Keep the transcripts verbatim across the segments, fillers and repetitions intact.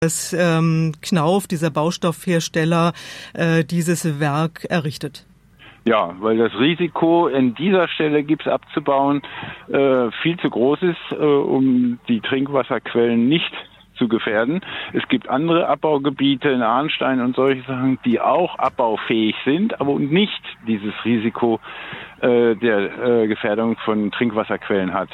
dass ähm, Knauf, dieser Baustoffhersteller, äh, dieses Werk errichtet? Ja, weil das Risiko, an dieser Stelle Gips abzubauen, äh, viel zu groß ist, äh, um die Trinkwasserquellen nicht zu gefährden. Es gibt andere Abbaugebiete in Arnstein und solche Sachen, die auch abbaufähig sind, aber nicht dieses Risiko äh, der äh, Gefährdung von Trinkwasserquellen hat.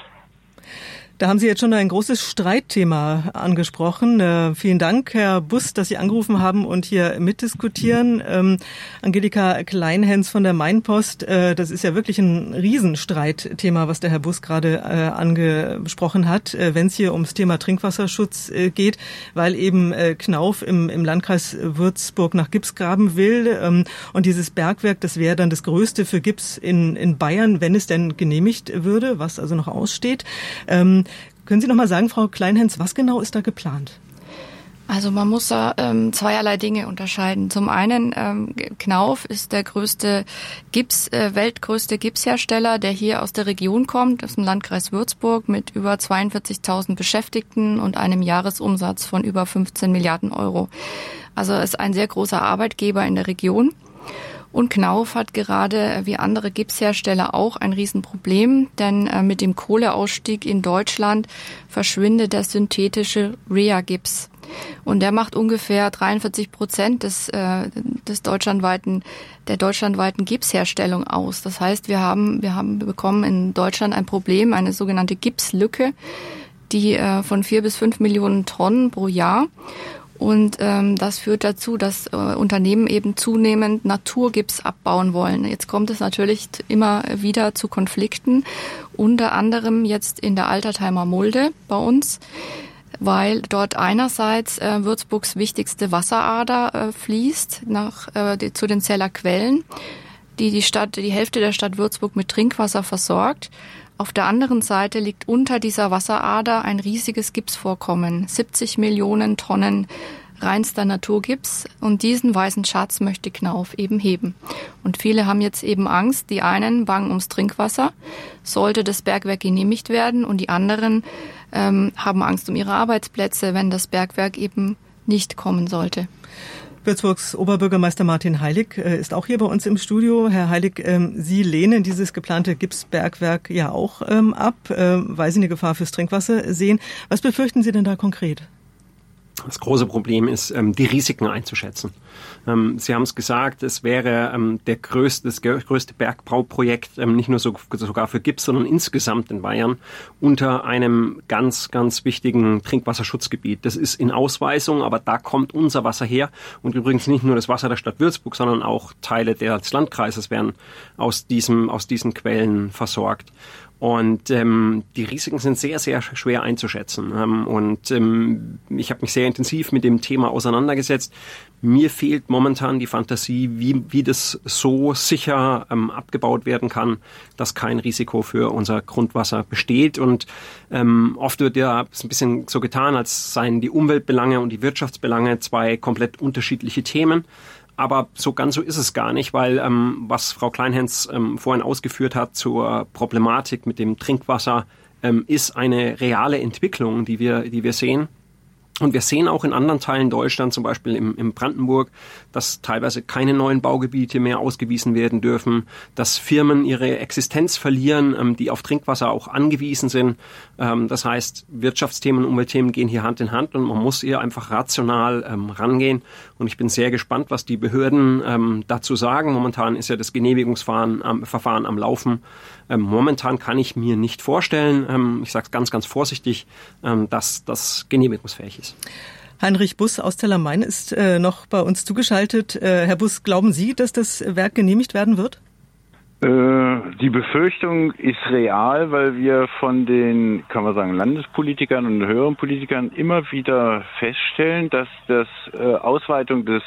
Da haben Sie jetzt schon ein großes Streitthema angesprochen. Äh, vielen Dank, Herr Buss, dass Sie angerufen haben und hier mitdiskutieren. Ähm, Angelika Kleinhens von der Mainpost, äh, das ist ja wirklich ein Riesenstreitthema, was der Herr Buss gerade äh, angesprochen hat, äh, wenn es hier ums Thema Trinkwasserschutz äh, geht, weil eben äh, Knauf im, im Landkreis Würzburg nach Gips graben will. Ähm, und dieses Bergwerk, das wäre dann das größte für Gips in, in Bayern, wenn es denn genehmigt würde, was also noch aussteht. Ähm, Können Sie noch mal sagen, Frau Kleinhens, was genau ist da geplant? Also man muss da ähm, zweierlei Dinge unterscheiden. Zum einen, ähm, Knauf ist der größte Gips, äh, weltgrößte Gipshersteller, der hier aus der Region kommt, aus dem Landkreis Würzburg mit über zweiundvierzigtausend Beschäftigten und einem Jahresumsatz von über fünfzehn Milliarden Euro. Also ist ein sehr großer Arbeitgeber in der Region. Und Knauf hat gerade wie andere Gipshersteller auch ein Riesenproblem, denn äh, mit dem Kohleausstieg in Deutschland verschwindet der synthetische Rea-Gips. Und der macht ungefähr dreiundvierzig Prozent des, äh, des deutschlandweiten, der deutschlandweiten Gipsherstellung aus. Das heißt, wir haben, wir haben bekommen in Deutschland ein Problem, eine sogenannte Gipslücke, die äh, von vier bis fünf Millionen Tonnen pro Jahr. Und ähm, das führt dazu, dass äh, Unternehmen eben zunehmend Naturgips abbauen wollen. Jetzt kommt es natürlich immer wieder zu Konflikten, unter anderem jetzt in der Altertheimer Mulde bei uns, weil dort einerseits äh, Würzburgs wichtigste Wasserader äh, fließt nach äh, die, zu den Zeller Quellen, die die Stadt, die Hälfte der Stadt Würzburg mit Trinkwasser versorgt. Auf der anderen Seite liegt unter dieser Wasserader ein riesiges Gipsvorkommen, siebzig Millionen Tonnen reinster Naturgips, und diesen weißen Schatz möchte Knauf eben heben. Und viele haben jetzt eben Angst, die einen bangen ums Trinkwasser, sollte das Bergwerk genehmigt werden, und die anderen ähm, haben Angst um ihre Arbeitsplätze, wenn das Bergwerk eben nicht kommen sollte. Würzburgs Oberbürgermeister Martin Heilig äh, ist auch hier bei uns im Studio. Herr Heilig, ähm, Sie lehnen dieses geplante Gipsbergwerk ja auch ähm, ab, äh, weil Sie eine Gefahr fürs Trinkwasser sehen. Was befürchten Sie denn da konkret? Das große Problem ist, ähm, die Risiken einzuschätzen. Ähm, Sie haben es gesagt, es wäre ähm, der größte, das größte Bergbauprojekt, ähm, nicht nur so, sogar für Gips, sondern insgesamt in Bayern, unter einem ganz, ganz wichtigen Trinkwasserschutzgebiet. Das ist in Ausweisung, aber da kommt unser Wasser her. Und übrigens nicht nur das Wasser der Stadt Würzburg, sondern auch Teile des Landkreises werden aus diesem, aus diesen Quellen versorgt. Und ähm, die Risiken sind sehr, sehr schwer einzuschätzen. Ähm, und ähm, ich habe mich sehr intensiv mit dem Thema auseinandergesetzt. Mir fehlt momentan die Fantasie, wie, wie das so sicher ähm, abgebaut werden kann, dass kein Risiko für unser Grundwasser besteht. Und ähm, oft wird ja ein bisschen so getan, als seien die Umweltbelange und die Wirtschaftsbelange zwei komplett unterschiedliche Themen. Aber so ganz so ist es gar nicht, weil ähm, was Frau Kleinhens ähm, vorhin ausgeführt hat zur Problematik mit dem Trinkwasser, ähm, ist eine reale Entwicklung, die wir, die wir sehen. Und wir sehen auch in anderen Teilen Deutschlands, zum Beispiel im, im Brandenburg, dass teilweise keine neuen Baugebiete mehr ausgewiesen werden dürfen, dass Firmen ihre Existenz verlieren, ähm, die auf Trinkwasser auch angewiesen sind. Ähm, das heißt, Wirtschaftsthemen und Umweltthemen gehen hier Hand in Hand, und man muss hier einfach rational ähm, rangehen. Und ich bin sehr gespannt, was die Behörden ähm, dazu sagen. Momentan ist ja das Genehmigungsverfahren am, Verfahren am Laufen. Ähm, momentan kann ich mir nicht vorstellen, ähm, ich sage es ganz, ganz vorsichtig, ähm, dass das genehmigungsfähig ist. Heinrich Buss aus Tellermain ist äh, noch bei uns zugeschaltet. Äh, Herr Buss, glauben Sie, dass das Werk genehmigt werden wird? Äh, die Befürchtung ist real, weil wir von den, kann man sagen, Landespolitikern und höheren Politikern immer wieder feststellen, dass das äh, Ausweitung des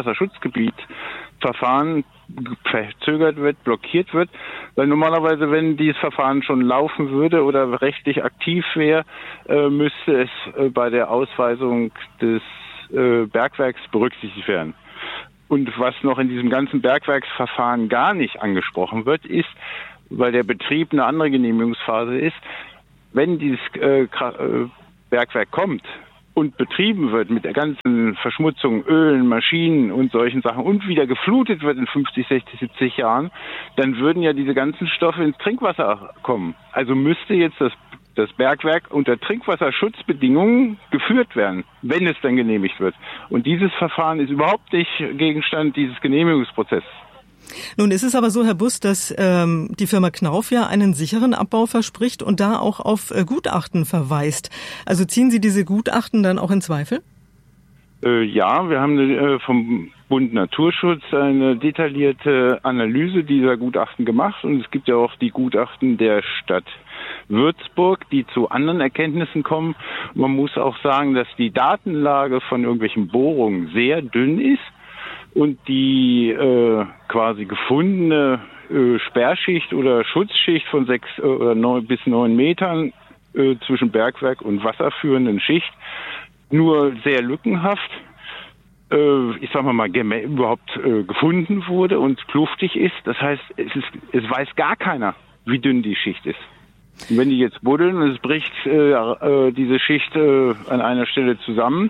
Trinkwasserschutzgebietsverfahren verzögert wird, blockiert wird, weil normalerweise, wenn dieses Verfahren schon laufen würde oder rechtlich aktiv wäre, äh, müsste es äh, bei der Ausweisung des äh, Bergwerks berücksichtigt werden. Und was noch in diesem ganzen Bergwerksverfahren gar nicht angesprochen wird, ist, weil der Betrieb eine andere Genehmigungsphase ist, wenn dieses äh, Bergwerk kommt, und betrieben wird mit der ganzen Verschmutzung, Ölen, Maschinen und solchen Sachen und wieder geflutet wird in fünfzig, sechzig, siebzig Jahren, dann würden ja diese ganzen Stoffe ins Trinkwasser kommen. Also müsste jetzt das, das Bergwerk unter Trinkwasserschutzbedingungen geführt werden, wenn es dann genehmigt wird. Und dieses Verfahren ist überhaupt nicht Gegenstand dieses Genehmigungsprozesses. Nun ist es aber so, Herr Buss, dass ähm, die Firma Knauf ja einen sicheren Abbau verspricht und da auch auf äh, Gutachten verweist. Also ziehen Sie diese Gutachten dann auch in Zweifel? Äh, ja, wir haben äh, vom Bund Naturschutz eine detaillierte Analyse dieser Gutachten gemacht und es gibt ja auch die Gutachten der Stadt Würzburg, die zu anderen Erkenntnissen kommen. Man muss auch sagen, dass die Datenlage von irgendwelchen Bohrungen sehr dünn ist. Und die äh, quasi gefundene äh, Sperrschicht oder Schutzschicht von sechs äh, oder neun bis neun Metern äh, zwischen Bergwerk und wasserführenden Schicht nur sehr lückenhaft, äh, ich sag mal mal, gemä- überhaupt äh, gefunden wurde und kluftig ist. Das heißt, es ist, es weiß gar keiner, wie dünn die Schicht ist. Und wenn die jetzt buddeln und es bricht äh, äh, diese Schicht äh, an einer Stelle zusammen,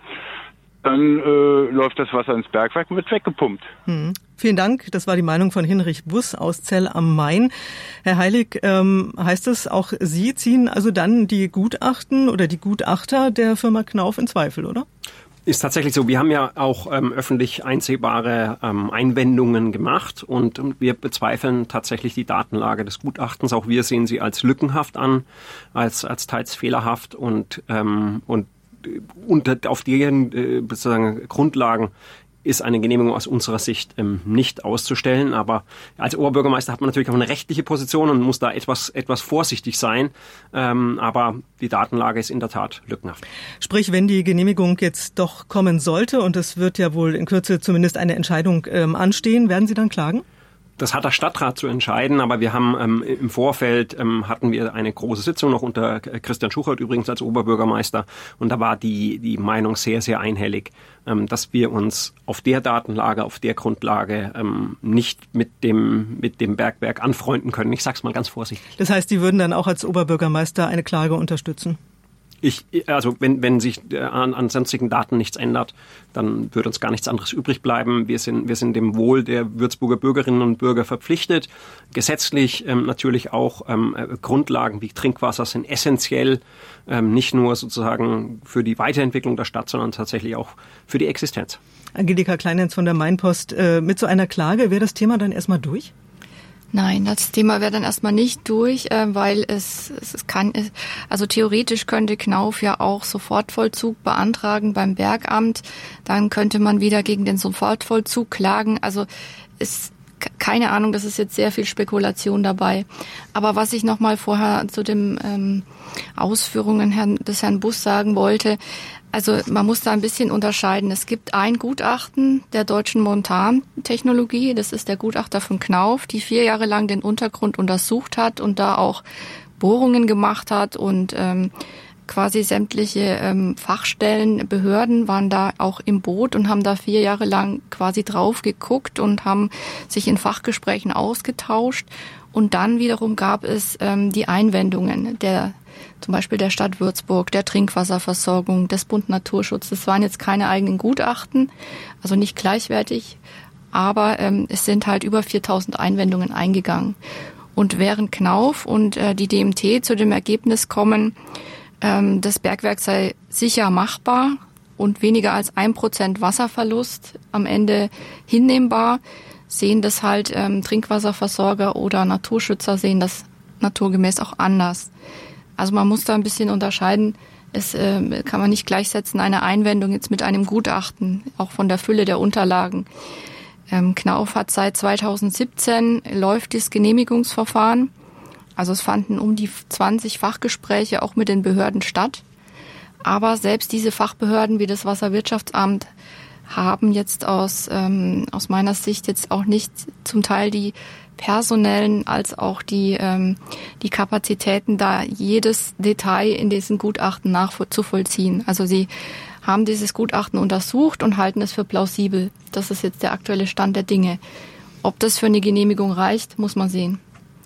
dann äh, läuft das Wasser ins Bergwerk und wird weggepumpt. Hm. Vielen Dank. Das war die Meinung von Hinrich Buss aus Zell am Main. Herr Heilig, ähm, heißt es, auch Sie ziehen also dann die Gutachten oder die Gutachter der Firma Knauf in Zweifel, oder? Ist tatsächlich so. Wir haben ja auch ähm, öffentlich einsehbare ähm, Einwendungen gemacht und, und wir bezweifeln tatsächlich die Datenlage des Gutachtens. Auch wir sehen sie als lückenhaft an, als, als teils fehlerhaft und, ähm, und unter, auf deren äh, sozusagen Grundlagen ist eine Genehmigung aus unserer Sicht ähm, nicht auszustellen. Aber als Oberbürgermeister hat man natürlich auch eine rechtliche Position und muss da etwas, etwas vorsichtig sein. Ähm, aber die Datenlage ist in der Tat lückenhaft. Sprich, wenn die Genehmigung jetzt doch kommen sollte und es wird ja wohl in Kürze zumindest eine Entscheidung ähm, anstehen, werden Sie dann klagen? Das hat der Stadtrat zu entscheiden, aber wir haben ähm, im Vorfeld ähm, hatten wir eine große Sitzung noch unter Christian Schuchert übrigens als Oberbürgermeister und da war die die Meinung sehr, sehr einhellig, ähm, dass wir uns auf der Datenlage, auf der Grundlage ähm, nicht mit dem mit dem Bergwerk anfreunden können. Ich sag's mal ganz vorsichtig. Das heißt, Sie würden dann auch als Oberbürgermeister eine Klage unterstützen? Ich, also wenn, wenn sich an, an sonstigen Daten nichts ändert, dann würde uns gar nichts anderes übrig bleiben. Wir sind, wir sind dem Wohl der Würzburger Bürgerinnen und Bürger verpflichtet. Gesetzlich ähm, natürlich auch ähm, Grundlagen wie Trinkwasser sind essentiell, ähm, nicht nur sozusagen für die Weiterentwicklung der Stadt, sondern tatsächlich auch für die Existenz. Angelika Kleinhens von der Mainpost, äh, mit so einer Klage wäre das Thema dann erstmal durch? Nein, das Thema wäre dann erstmal nicht durch, äh, weil es, es kann, also theoretisch könnte Knauf ja auch Sofortvollzug beantragen beim Bergamt. Dann könnte man wieder gegen den Sofortvollzug klagen. Also ist keine Ahnung, das ist jetzt sehr viel Spekulation dabei. Aber was ich nochmal vorher zu den ähm, Ausführungen Herrn, des Herrn Buss sagen wollte, also man muss da ein bisschen unterscheiden. Es gibt ein Gutachten der Deutschen Montantechnologie, das ist der Gutachter von Knauf, die vier Jahre lang den Untergrund untersucht hat und da auch Bohrungen gemacht hat und ähm, quasi sämtliche ähm, Fachstellen, Behörden waren da auch im Boot und haben da vier Jahre lang quasi drauf geguckt und haben sich in Fachgesprächen ausgetauscht. Und dann wiederum gab es ähm, die Einwendungen der zum Beispiel der Stadt Würzburg, der Trinkwasserversorgung, des Bund Naturschutz. Das waren jetzt keine eigenen Gutachten, also nicht gleichwertig, aber ähm, es sind halt über viertausend Einwendungen eingegangen. Und während Knauf und äh, die D M T zu dem Ergebnis kommen, ähm, das Bergwerk sei sicher machbar und weniger als ein Prozent Wasserverlust am Ende hinnehmbar, sehen das halt ähm, Trinkwasserversorger oder Naturschützer sehen das naturgemäß auch anders. Also man muss da ein bisschen unterscheiden. Es äh, kann man nicht gleichsetzen, eine Einwendung jetzt mit einem Gutachten, auch von der Fülle der Unterlagen. Ähm, Knauf hat seit zweitausendsiebzehn läuft das Genehmigungsverfahren. Also es fanden um die zwanzig Fachgespräche auch mit den Behörden statt. Aber selbst diese Fachbehörden wie das Wasserwirtschaftsamt haben jetzt aus ähm, aus meiner Sicht jetzt auch nicht zum Teil die personellen als auch die ähm, die Kapazitäten, da jedes Detail in diesen Gutachten nachzuvollziehen. Also sie haben dieses Gutachten untersucht und halten es für plausibel. Das ist jetzt der aktuelle Stand der Dinge. Ob das für eine Genehmigung reicht, muss man sehen.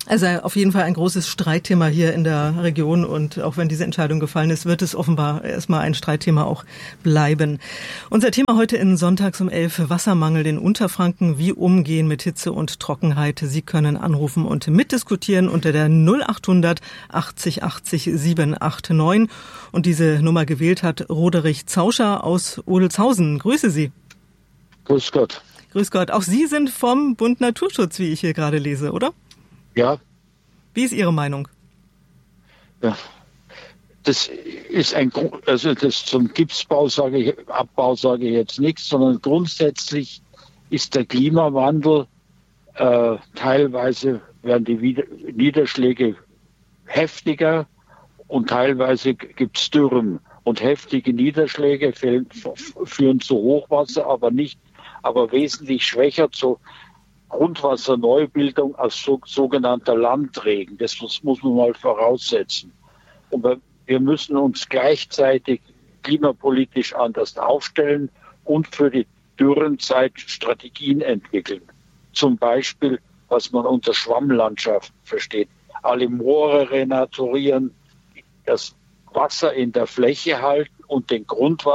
Also auf jeden Fall ein großes Streitthema hier in der Region und auch wenn diese Entscheidung gefallen ist, wird es offenbar erstmal ein Streitthema auch bleiben. Unser Thema heute in Sonntags um elf, Wassermangel in Unterfranken, wie umgehen mit Hitze und Trockenheit. Sie können anrufen und mitdiskutieren unter der null achthundert achtzig achtzig siebenhundertneunundachtzig und diese Nummer gewählt hat Roderich Zauscher aus Odelshausen. Grüße Sie. Grüß Gott. Grüß Gott. Auch Sie sind vom Bund Naturschutz, wie ich hier gerade lese, oder? Ja. Wie ist Ihre Meinung? Ja, das ist ein, also das zum Gipsbau sage ich, Abbau sage ich jetzt nichts, sondern grundsätzlich ist der Klimawandel, äh, teilweise werden die Wider- Niederschläge heftiger und teilweise gibt es Dürren. Und heftige Niederschläge führen zu Hochwasser, aber nicht, aber wesentlich schwächer zu Grundwasserneubildung als so, sogenannter Landregen. Das muss, muss man mal voraussetzen. Und wir müssen uns gleichzeitig klimapolitisch anders aufstellen und für die Dürrenzeit Strategien entwickeln. Zum Beispiel, was man unter Schwammlandschaft versteht. Alle Moore renaturieren, das Wasser in der Fläche halten und den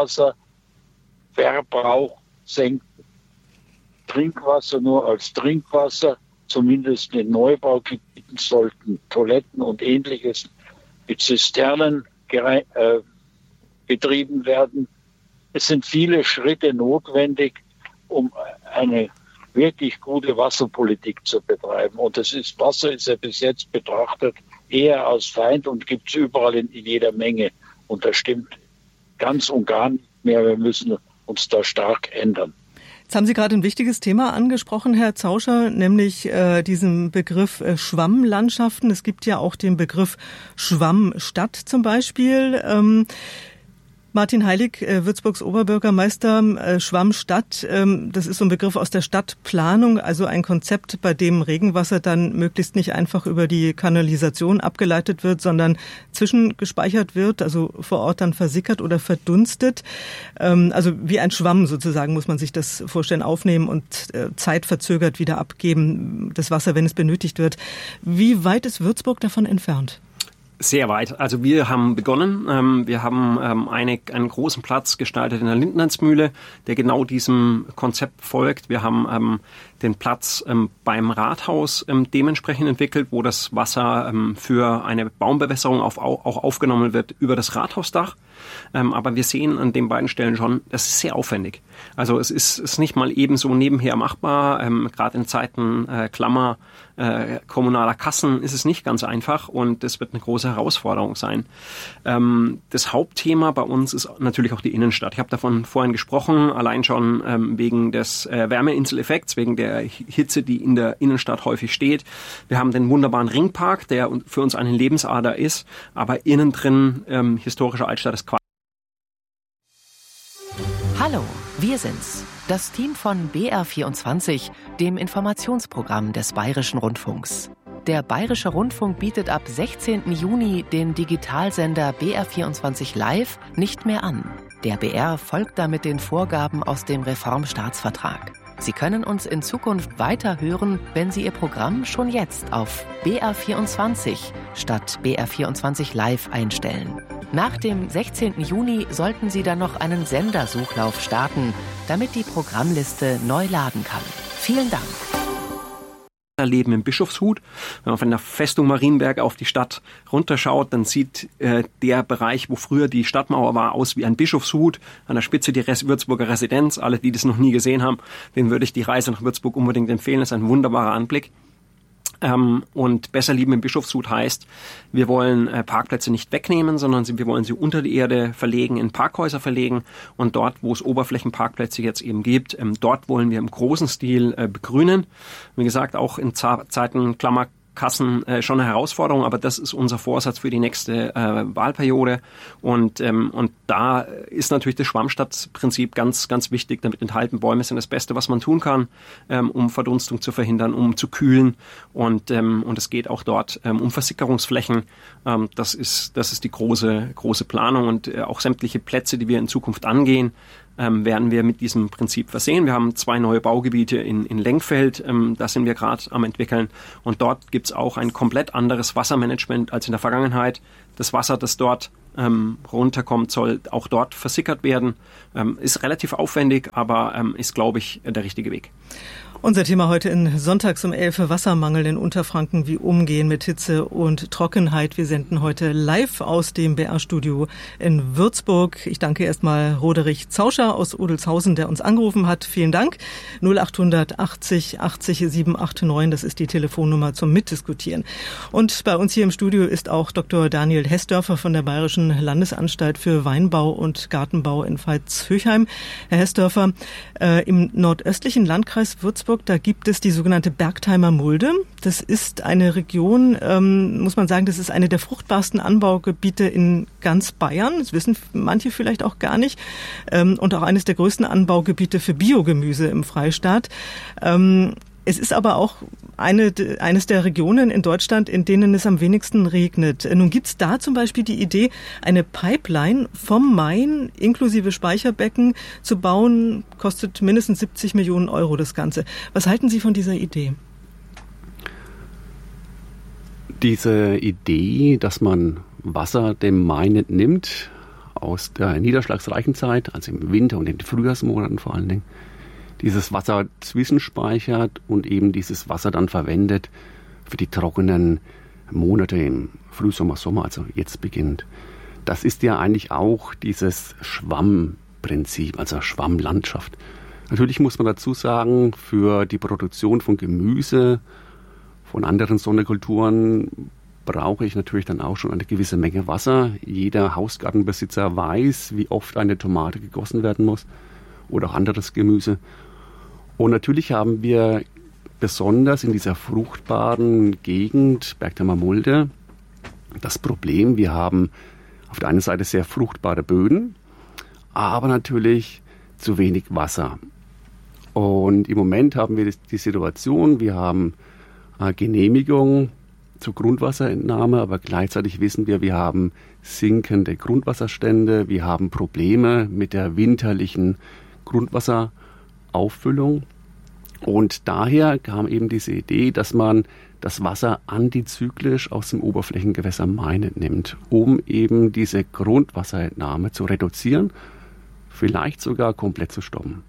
Grundwasserverbrauch senken. Trinkwasser nur als Trinkwasser, zumindest in Neubaugebieten sollten Toiletten und Ähnliches mit Zisternen gere- äh, betrieben werden. Es sind viele Schritte notwendig, um eine wirklich gute Wasserpolitik zu betreiben. Und das ist, Wasser ist ja bis jetzt betrachtet eher als Feind und gibt es überall in, in jeder Menge. Und das stimmt ganz und gar nicht mehr. Wir müssen uns da stark ändern. Jetzt haben Sie gerade ein wichtiges Thema angesprochen, Herr Zauscher, nämlich äh, diesen Begriff äh, Schwammlandschaften. Es gibt ja auch den Begriff Schwammstadt zum Beispiel. Ähm, Martin Heilig, äh, Würzburgs Oberbürgermeister, äh, Schwammstadt, ähm, das ist so ein Begriff aus der Stadtplanung, also ein Konzept, bei dem Regenwasser dann möglichst nicht einfach über die Kanalisation abgeleitet wird, sondern zwischengespeichert wird, also vor Ort dann versickert oder verdunstet. Ähm, also wie ein Schwamm sozusagen muss man sich das vorstellen, aufnehmen und äh, zeitverzögert wieder abgeben, das Wasser, wenn es benötigt wird. Wie weit ist Würzburg davon entfernt? Sehr weit. Also wir haben begonnen. Ähm, wir haben ähm, eine, einen großen Platz gestaltet in der Lindnernsmühle, der genau diesem Konzept folgt. Wir haben ähm, den Platz ähm, beim Rathaus ähm, dementsprechend entwickelt, wo das Wasser ähm, für eine Baumbewässerung auf, auch aufgenommen wird über das Rathausdach. Ähm, aber wir sehen an den beiden Stellen schon, das ist sehr aufwendig. Also es ist, ist nicht mal eben so nebenher machbar. Ähm, gerade in Zeiten äh, Klammer äh, kommunaler Kassen ist es nicht ganz einfach und es wird eine große Herausforderung sein. Ähm, das Hauptthema bei uns ist natürlich auch die Innenstadt. Ich habe davon vorhin gesprochen, allein schon ähm, wegen des äh, Wärmeinseleffekts, wegen der Hitze, die in der Innenstadt häufig steht. Wir haben den wunderbaren Ringpark, der für uns eine Lebensader ist, aber innen drin ähm, historische Altstadt ist Quatsch. Hallo, wir sind's, das Team von B R vierundzwanzig, dem Informationsprogramm des Bayerischen Rundfunks. Der Bayerische Rundfunk bietet ab sechzehnten Juni den Digitalsender B R vierundzwanzig Live nicht mehr an. Der B R folgt damit den Vorgaben aus dem Reformstaatsvertrag. Sie können uns in Zukunft weiter hören, wenn Sie Ihr Programm schon jetzt auf B R vierundzwanzig statt B R vierundzwanzig Live einstellen. Nach dem sechzehnten Juni sollten Sie dann noch einen Sendersuchlauf starten, damit die Programmliste neu laden kann. Vielen Dank. Leben im Bischofshut. Wenn man von der Festung Marienberg auf die Stadt runterschaut, dann sieht äh, der Bereich, wo früher die Stadtmauer war, aus wie ein Bischofshut. An der Spitze die Res- Würzburger Residenz. Alle, die das noch nie gesehen haben, denen würde ich die Reise nach Würzburg unbedingt empfehlen. Das ist ein wunderbarer Anblick. Ähm, und besser lieben im Bischofshut heißt, wir wollen äh, Parkplätze nicht wegnehmen, sondern sie, wir wollen sie unter die Erde verlegen, in Parkhäuser verlegen und dort, wo es Oberflächenparkplätze jetzt eben gibt, ähm, dort wollen wir im großen Stil äh, begrünen. Wie gesagt, auch in Za- Zeiten Klammer Kassen äh, schon eine Herausforderung, aber das ist unser Vorsatz für die nächste äh, Wahlperiode und ähm, und da ist natürlich das Schwammstadtprinzip ganz ganz wichtig. Damit enthalten Bäume sind das Beste, was man tun kann, ähm, um Verdunstung zu verhindern, um zu kühlen und ähm, und es geht auch dort ähm, um Versickerungsflächen. Ähm, das ist das ist die große große Planung und äh, auch sämtliche Plätze, die wir in Zukunft angehen, ähm, werden wir mit diesem Prinzip versehen. Wir haben zwei neue Baugebiete in, in Lengfeld, ähm, da sind wir gerade am entwickeln. Und dort gibt es auch ein komplett anderes Wassermanagement als in der Vergangenheit. Das Wasser, das dort ähm, runterkommt, soll auch dort versickert werden. Ähm, ist relativ aufwendig, aber ähm, ist, glaube ich, der richtige Weg. Unser Thema heute in Sonntags um elf, Wassermangel in Unterfranken, wie umgehen mit Hitze und Trockenheit. Wir senden heute live aus dem B R-Studio in Würzburg. Ich danke erstmal Roderich Zauscher aus Odelshausen, der uns angerufen hat. Vielen Dank. null acht achtzig achtzig sieben acht neun, das ist die Telefonnummer zum Mitdiskutieren. Und bei uns hier im Studio ist auch Doktor Daniel Hessdörfer von der Bayerischen Landesanstalt für Weinbau und Gartenbau in Pfalz-Höchheim. Herr Hessdörfer, äh, im nordöstlichen Landkreis Würzburg, da gibt es die sogenannte Bergtheimer Mulde. Das ist eine Region, ähm, muss man sagen, das ist eine der fruchtbarsten Anbaugebiete in ganz Bayern. Das wissen manche vielleicht auch gar nicht. Ähm, und auch eines der größten Anbaugebiete für Biogemüse im Freistaat. Ähm, Es ist aber auch eine, eines der Regionen in Deutschland, in denen es am wenigsten regnet. Nun gibt es da zum Beispiel die Idee, eine Pipeline vom Main inklusive Speicherbecken zu bauen. Kostet mindestens siebzig Millionen Euro das Ganze. Was halten Sie von dieser Idee? Diese Idee, dass man Wasser dem Main entnimmt aus der niederschlagsreichen Zeit, also im Winter und in den Frühjahrsmonaten vor allen Dingen, dieses Wasser zwischenspeichert und eben dieses Wasser dann verwendet für die trockenen Monate im Frühsommer, Sommer, also jetzt beginnt. Das ist ja eigentlich auch dieses Schwammprinzip, also Schwammlandschaft. Natürlich muss man dazu sagen, für die Produktion von Gemüse, von anderen Sonderkulturen brauche ich natürlich dann auch schon eine gewisse Menge Wasser. Jeder Hausgartenbesitzer weiß, wie oft eine Tomate gegossen werden muss oder auch anderes Gemüse. Und natürlich haben wir besonders in dieser fruchtbaren Gegend, Bergtheimer Mulde, das Problem, wir haben auf der einen Seite sehr fruchtbare Böden, aber natürlich zu wenig Wasser. Und im Moment haben wir die Situation, wir haben äh, Genehmigung zur Grundwasserentnahme, aber gleichzeitig wissen wir, wir haben sinkende Grundwasserstände, wir haben Probleme mit der winterlichen Grundwasserauffüllung. Und daher kam eben diese Idee, dass man das Wasser antizyklisch aus dem Oberflächengewässer Main entnimmt, um eben diese Grundwasserentnahme zu reduzieren, vielleicht sogar komplett zu stoppen.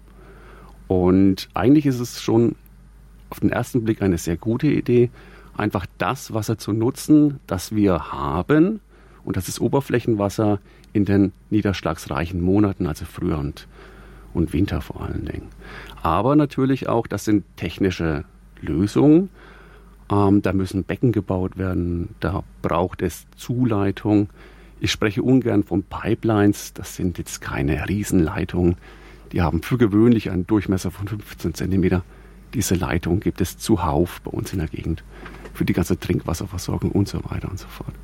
Und eigentlich ist es schon auf den ersten Blick eine sehr gute Idee, einfach das Wasser zu nutzen, das wir haben, und das ist Oberflächenwasser in den niederschlagsreichen Monaten, also Frühjahr und und Winter vor allen Dingen. Aber natürlich auch, das sind technische Lösungen. Ähm, da müssen Becken gebaut werden, da braucht es Zuleitung. Ich spreche ungern von Pipelines, das sind jetzt keine Riesenleitungen. Die haben für gewöhnlich einen Durchmesser von fünfzehn Zentimeter. Diese Leitung gibt es zuhauf bei uns in der Gegend für die ganze Trinkwasserversorgung und so weiter und so fort.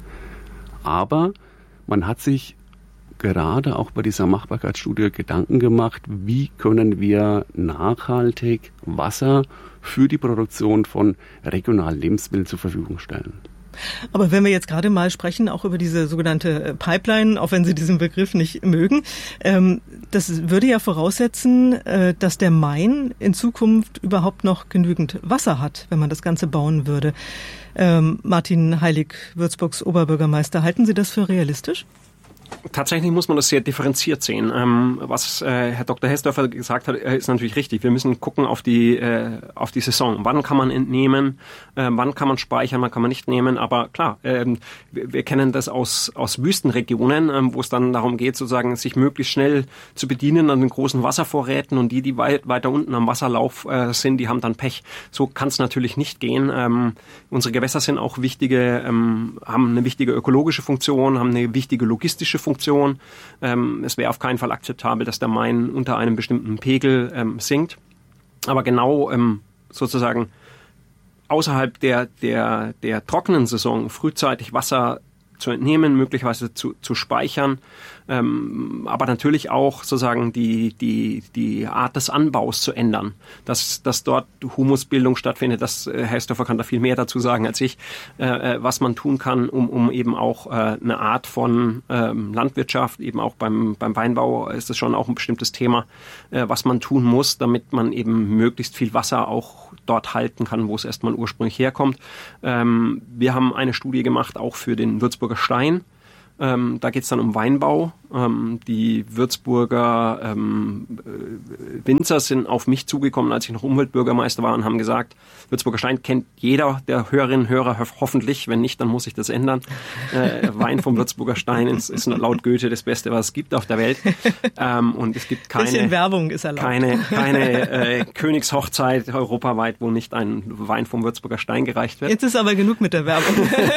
Aber man hat sich gerade auch bei dieser Machbarkeitsstudie Gedanken gemacht, wie können wir nachhaltig Wasser für die Produktion von regionalen Lebensmitteln zur Verfügung stellen. Aber wenn wir jetzt gerade mal sprechen, auch über diese sogenannte Pipeline, auch wenn Sie diesen Begriff nicht mögen, ähm, das würde ja voraussetzen, äh, dass der Main in Zukunft überhaupt noch genügend Wasser hat, wenn man das Ganze bauen würde. Ähm, Martin Heilig, Würzburgs Oberbürgermeister, halten Sie das für realistisch? Tatsächlich muss man das sehr differenziert sehen. Ähm, was äh, Herr Doktor Hessdörfer gesagt hat, ist natürlich richtig. Wir müssen gucken auf die äh, auf die Saison. Wann kann man entnehmen? Äh, wann kann man speichern? Wann kann man nicht nehmen? Aber klar, ähm, wir, wir kennen das aus aus Wüstenregionen, ähm, wo es dann darum geht, sozusagen sich möglichst schnell zu bedienen an den großen Wasservorräten, und die, die weit weiter unten am Wasserlauf äh, sind, die haben dann Pech. So kann es natürlich nicht gehen. Ähm, unsere Gewässer sind auch wichtige, ähm, haben eine wichtige ökologische Funktion, haben eine wichtige logistische Funktion. Ähm, es wäre auf keinen Fall akzeptabel, dass der Main unter einem bestimmten Pegel ähm, sinkt. Aber genau ähm, sozusagen außerhalb der, der, der trockenen Saison frühzeitig Wasser zu entnehmen, möglicherweise zu, zu speichern, Ähm, aber natürlich auch sozusagen die, die, die Art des Anbaus zu ändern, dass, dass dort Humusbildung stattfindet. Das, äh, Herr Hessdorfer kann da viel mehr dazu sagen als ich, äh, was man tun kann, um, um eben auch äh, eine Art von ähm, Landwirtschaft, eben auch beim, beim Weinbau ist das schon auch ein bestimmtes Thema, äh, was man tun muss, damit man eben möglichst viel Wasser auch dort halten kann, wo es erstmal ursprünglich herkommt. Ähm, wir haben eine Studie gemacht, auch für den Würzburger Stein. Ähm, da geht es dann um Weinbau. Ähm, die Würzburger ähm, äh, Winzer sind auf mich zugekommen, als ich noch Umweltbürgermeister war, und haben gesagt, Würzburger Stein kennt jeder der Hörerinnen und Hörer hoffentlich. Wenn nicht, dann muss ich das ändern. Äh, Wein vom Würzburger Stein ist, ist laut Goethe das Beste, was es gibt auf der Welt. Ähm, und es gibt keine, bisschen Werbung ist erlaubt. keine, keine äh, Königshochzeit europaweit, wo nicht ein Wein vom Würzburger Stein gereicht wird. Jetzt ist aber genug mit der Werbung.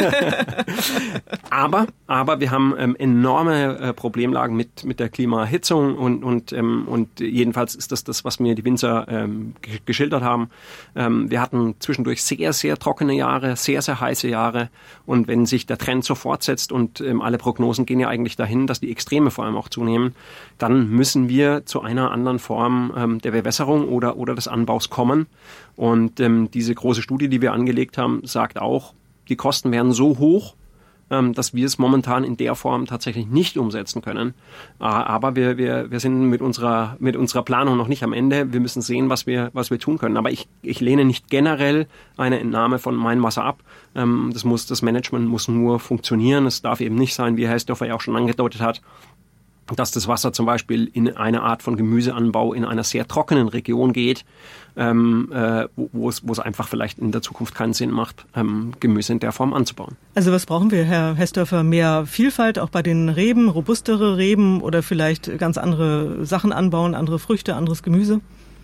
aber, aber wir haben ähm, enorme äh, Problemlagen mit, mit der Klimaerhitzung und, und, ähm, und jedenfalls ist das das, was mir die Winzer ähm, g- geschildert haben. Ähm, wir hatten zwischendurch sehr, sehr trockene Jahre, sehr, sehr heiße Jahre, und wenn sich der Trend so fortsetzt und ähm, alle Prognosen gehen ja eigentlich dahin, dass die Extreme vor allem auch zunehmen, dann müssen wir zu einer anderen Form ähm, der Bewässerung oder, oder des Anbaus kommen. Und ähm, diese große Studie, die wir angelegt haben, sagt auch, die Kosten wären so hoch, dass wir es momentan in der Form tatsächlich nicht umsetzen können. Aber wir, wir, wir sind mit unserer, mit unserer Planung noch nicht am Ende. Wir müssen sehen, was wir, was wir tun können. Aber ich, ich lehne nicht generell eine Entnahme von Mainwasser ab. Das muss, das Management muss nur funktionieren. Es darf eben nicht sein, wie Herr Hessdorfer ja auch schon angedeutet hat, dass das Wasser zum Beispiel in eine Art von Gemüseanbau in einer sehr trockenen Region geht, ähm, äh, wo, wo, es, wo es einfach vielleicht in der Zukunft keinen Sinn macht, ähm, Gemüse in der Form anzubauen. Also was brauchen wir, Herr Hessdorfer? Mehr Vielfalt auch bei den Reben, robustere Reben oder vielleicht ganz andere Sachen anbauen, andere Früchte, anderes Gemüse?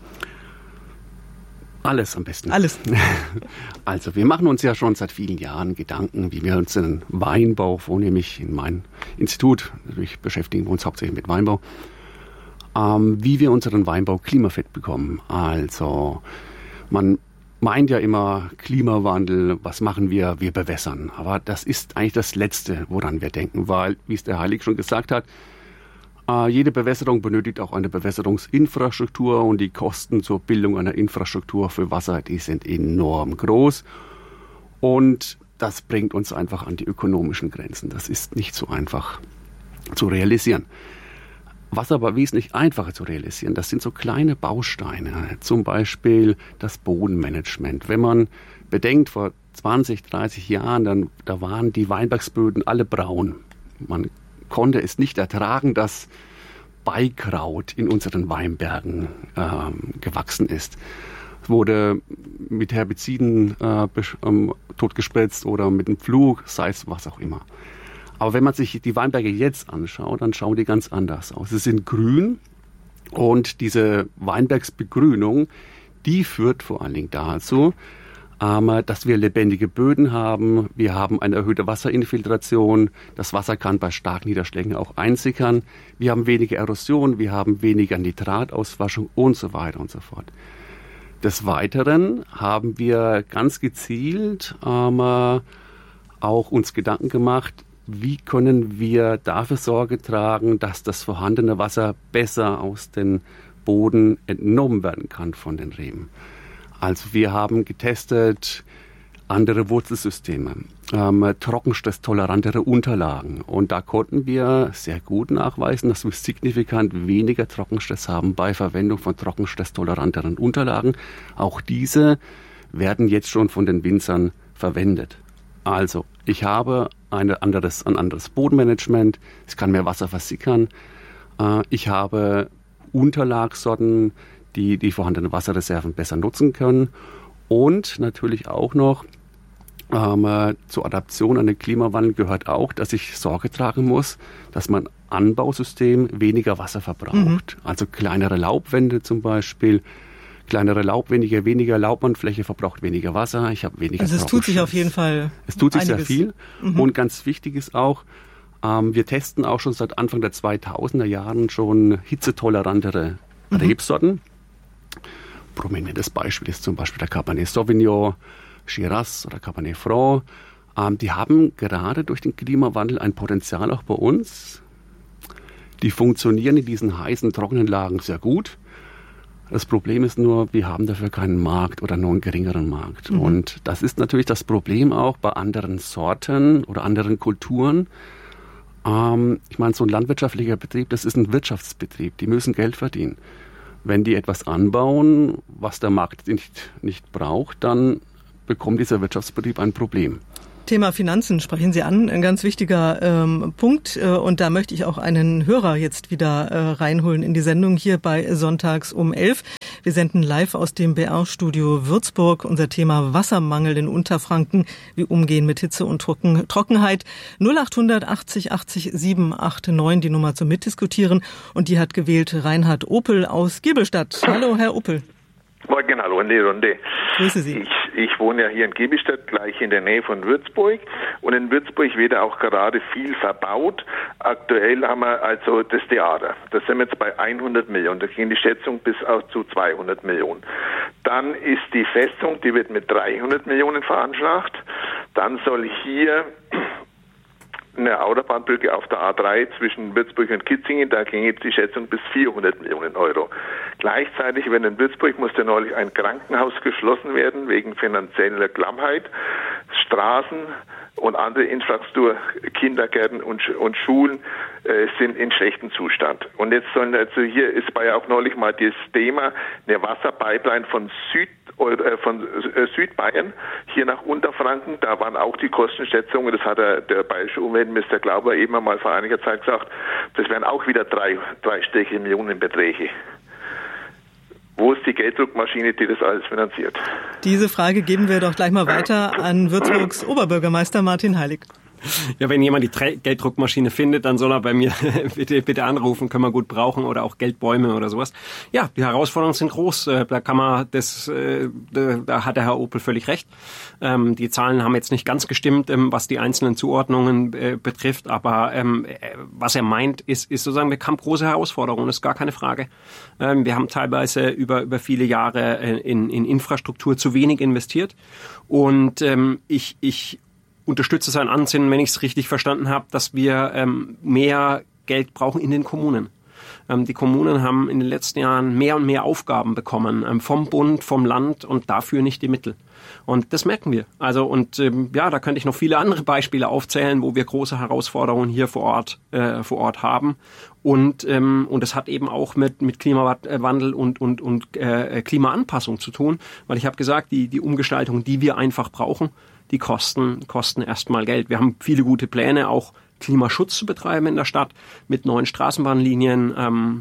Alles am besten. Alles. Also wir machen uns ja schon seit vielen Jahren Gedanken, wie wir uns den Weinbau, vornehmlich in meinem Institut, natürlich beschäftigen wir uns hauptsächlich mit Weinbau, ähm, wie wir unseren Weinbau klimafit bekommen. Also man meint ja immer Klimawandel, was machen wir? Wir bewässern. Aber das ist eigentlich das Letzte, woran wir denken, weil, wie es der Heilig schon gesagt hat, jede Bewässerung benötigt auch eine Bewässerungsinfrastruktur, und die Kosten zur Bildung einer Infrastruktur für Wasser, die sind enorm groß, und das bringt uns einfach an die ökonomischen Grenzen. Das ist nicht so einfach zu realisieren. Was aber wesentlich einfacher zu realisieren, das sind so kleine Bausteine, zum Beispiel das Bodenmanagement. Wenn man bedenkt, vor zwanzig, dreißig Jahren, dann, da waren die Weinbergsböden alle braun. Man konnte es nicht ertragen, dass Beikraut in unseren Weinbergen ähm, gewachsen ist. Es wurde mit Herbiziden äh, besch- ähm, totgespritzt oder mit dem Pflug, sei es was auch immer. Aber wenn man sich die Weinberge jetzt anschaut, dann schauen die ganz anders aus. Sie sind grün, und diese Weinbergsbegrünung, die führt vor allen Dingen dazu, dass wir lebendige Böden haben, wir haben eine erhöhte Wasserinfiltration, das Wasser kann bei starken Niederschlägen auch einsickern, wir haben weniger Erosion, wir haben weniger Nitratauswaschung und so weiter und so fort. Des Weiteren haben wir ganz gezielt ähm, auch uns Gedanken gemacht, wie können wir dafür Sorge tragen, dass das vorhandene Wasser besser aus dem Boden entnommen werden kann von den Reben. Also wir haben getestet andere Wurzelsysteme, ähm, trockenstresstolerantere Unterlagen. Und da konnten wir sehr gut nachweisen, dass wir signifikant weniger Trockenstress haben bei Verwendung von trockenstresstoleranteren Unterlagen. Auch diese werden jetzt schon von den Winzern verwendet. Also ich habe eine anderes, ein anderes Bodenmanagement, es kann mehr Wasser versickern. Äh, ich habe Unterlagssorten, die die vorhandenen Wasserreserven besser nutzen können. Und natürlich auch noch ähm, zur Adaption an den Klimawandel gehört auch, dass ich Sorge tragen muss, dass mein Anbausystem weniger Wasser verbraucht. Mhm. Also kleinere Laubwände zum Beispiel. Kleinere Laubwände, weniger Laubwandfläche verbraucht weniger Wasser. Ich habe weniger. Also es tut sich auf jeden Fall. Es tut sich einiges. sehr viel. Mhm. Und ganz wichtig ist auch, ähm, wir testen auch schon seit Anfang der zweitausender Jahren schon hitzetolerantere mhm. Rebsorten. Prominentes Beispiel ist zum Beispiel der Cabernet Sauvignon, Shiraz oder Cabernet Franc. Ähm, die haben gerade durch den Klimawandel ein Potenzial auch bei uns, Die funktionieren in diesen heißen, trockenen Lagen sehr gut. Das Problem ist nur, wir haben dafür keinen Markt oder nur einen geringeren Markt. Mhm. Und das ist natürlich das Problem auch bei anderen Sorten oder anderen Kulturen. Ähm, ich meine, so ein landwirtschaftlicher Betrieb, das ist ein Wirtschaftsbetrieb. Die müssen Geld verdienen. Wenn die etwas anbauen, was der Markt nicht, nicht braucht, dann bekommt dieser Wirtschaftsbetrieb ein Problem. Thema Finanzen sprechen Sie an, ein ganz wichtiger ähm, Punkt. Äh, und da möchte ich auch einen Hörer jetzt wieder äh, reinholen in die Sendung hier bei Sonntags um elf. Wir senden live aus dem B R-Studio Würzburg. Unser Thema Wassermangel in Unterfranken. Wie umgehen mit Hitze und Trocken- Trockenheit. null acht hundert achtzig achtzig sieben acht neun, die Nummer zum Mitdiskutieren. Und die hat gewählt Reinhard Opel aus Giebelstadt. Hallo, Herr Opel. Morgen, hallo in die Runde. Grüße Sie. Ich, ich wohne ja hier in Giebelstadt, gleich in der Nähe von Würzburg. Und in Würzburg wird auch gerade viel verbaut. Aktuell haben wir also das Theater. Da sind wir jetzt bei hundert Millionen. Da ging die Schätzung bis auch zu zweihundert Millionen. Dann ist die Festung, die wird mit dreihundert Millionen veranschlagt. Dann soll hier eine Autobahnbrücke auf der A drei zwischen Würzburg und Kitzingen, da ging jetzt die Schätzung bis vierhundert Millionen Euro. Gleichzeitig, wenn in Würzburg musste neulich ein Krankenhaus geschlossen werden, wegen finanzieller Klammheit, Straßen und andere Infrastruktur, Kindergärten und, und Schulen äh, sind in schlechtem Zustand. Und jetzt sollen, also hier ist bei ja auch neulich mal das Thema, eine Wasserpipeline von Süd von Südbayern hier nach Unterfranken, da waren auch die Kostenschätzungen, das hat der, der bayerische Umweltminister Glauber eben einmal vor einiger Zeit gesagt, das wären auch wieder drei, dreistellige Millionenbeträge. Wo ist die Gelddruckmaschine, die das alles finanziert? Diese Frage geben wir doch gleich mal weiter an Würzburgs Oberbürgermeister Martin Heilig. Ja, wenn jemand die Tra- Gelddruckmaschine findet, dann soll er bei mir bitte, bitte anrufen, können wir gut brauchen, oder auch Geldbäume oder sowas. Ja, die Herausforderungen sind groß. Da kann man das, da hat der Herr Opel völlig recht. Die Zahlen haben jetzt nicht ganz gestimmt, was die einzelnen Zuordnungen betrifft, aber was er meint, ist, ist sozusagen, wir haben große Herausforderungen, das ist gar keine Frage. Wir haben teilweise über, über viele Jahre in, in Infrastruktur zu wenig investiert, und ich, ich unterstütze sein Ansinnen, wenn ich es richtig verstanden habe, dass wir ähm, mehr Geld brauchen in den Kommunen. Ähm, die Kommunen haben in den letzten Jahren mehr und mehr Aufgaben bekommen, ähm, vom Bund, vom Land, und dafür nicht die Mittel. Und das merken wir. Also und ähm, ja, da könnte ich noch viele andere Beispiele aufzählen, wo wir große Herausforderungen hier vor Ort äh, vor Ort haben. Und ähm, und das hat eben auch mit mit Klimawandel und und und äh, Klimaanpassung zu tun, weil ich habe gesagt, die die Umgestaltung, die wir einfach brauchen, die kosten, kosten erstmal Geld. Wir haben viele gute Pläne, auch Klimaschutz zu betreiben in der Stadt, mit neuen Straßenbahnlinien, ähm,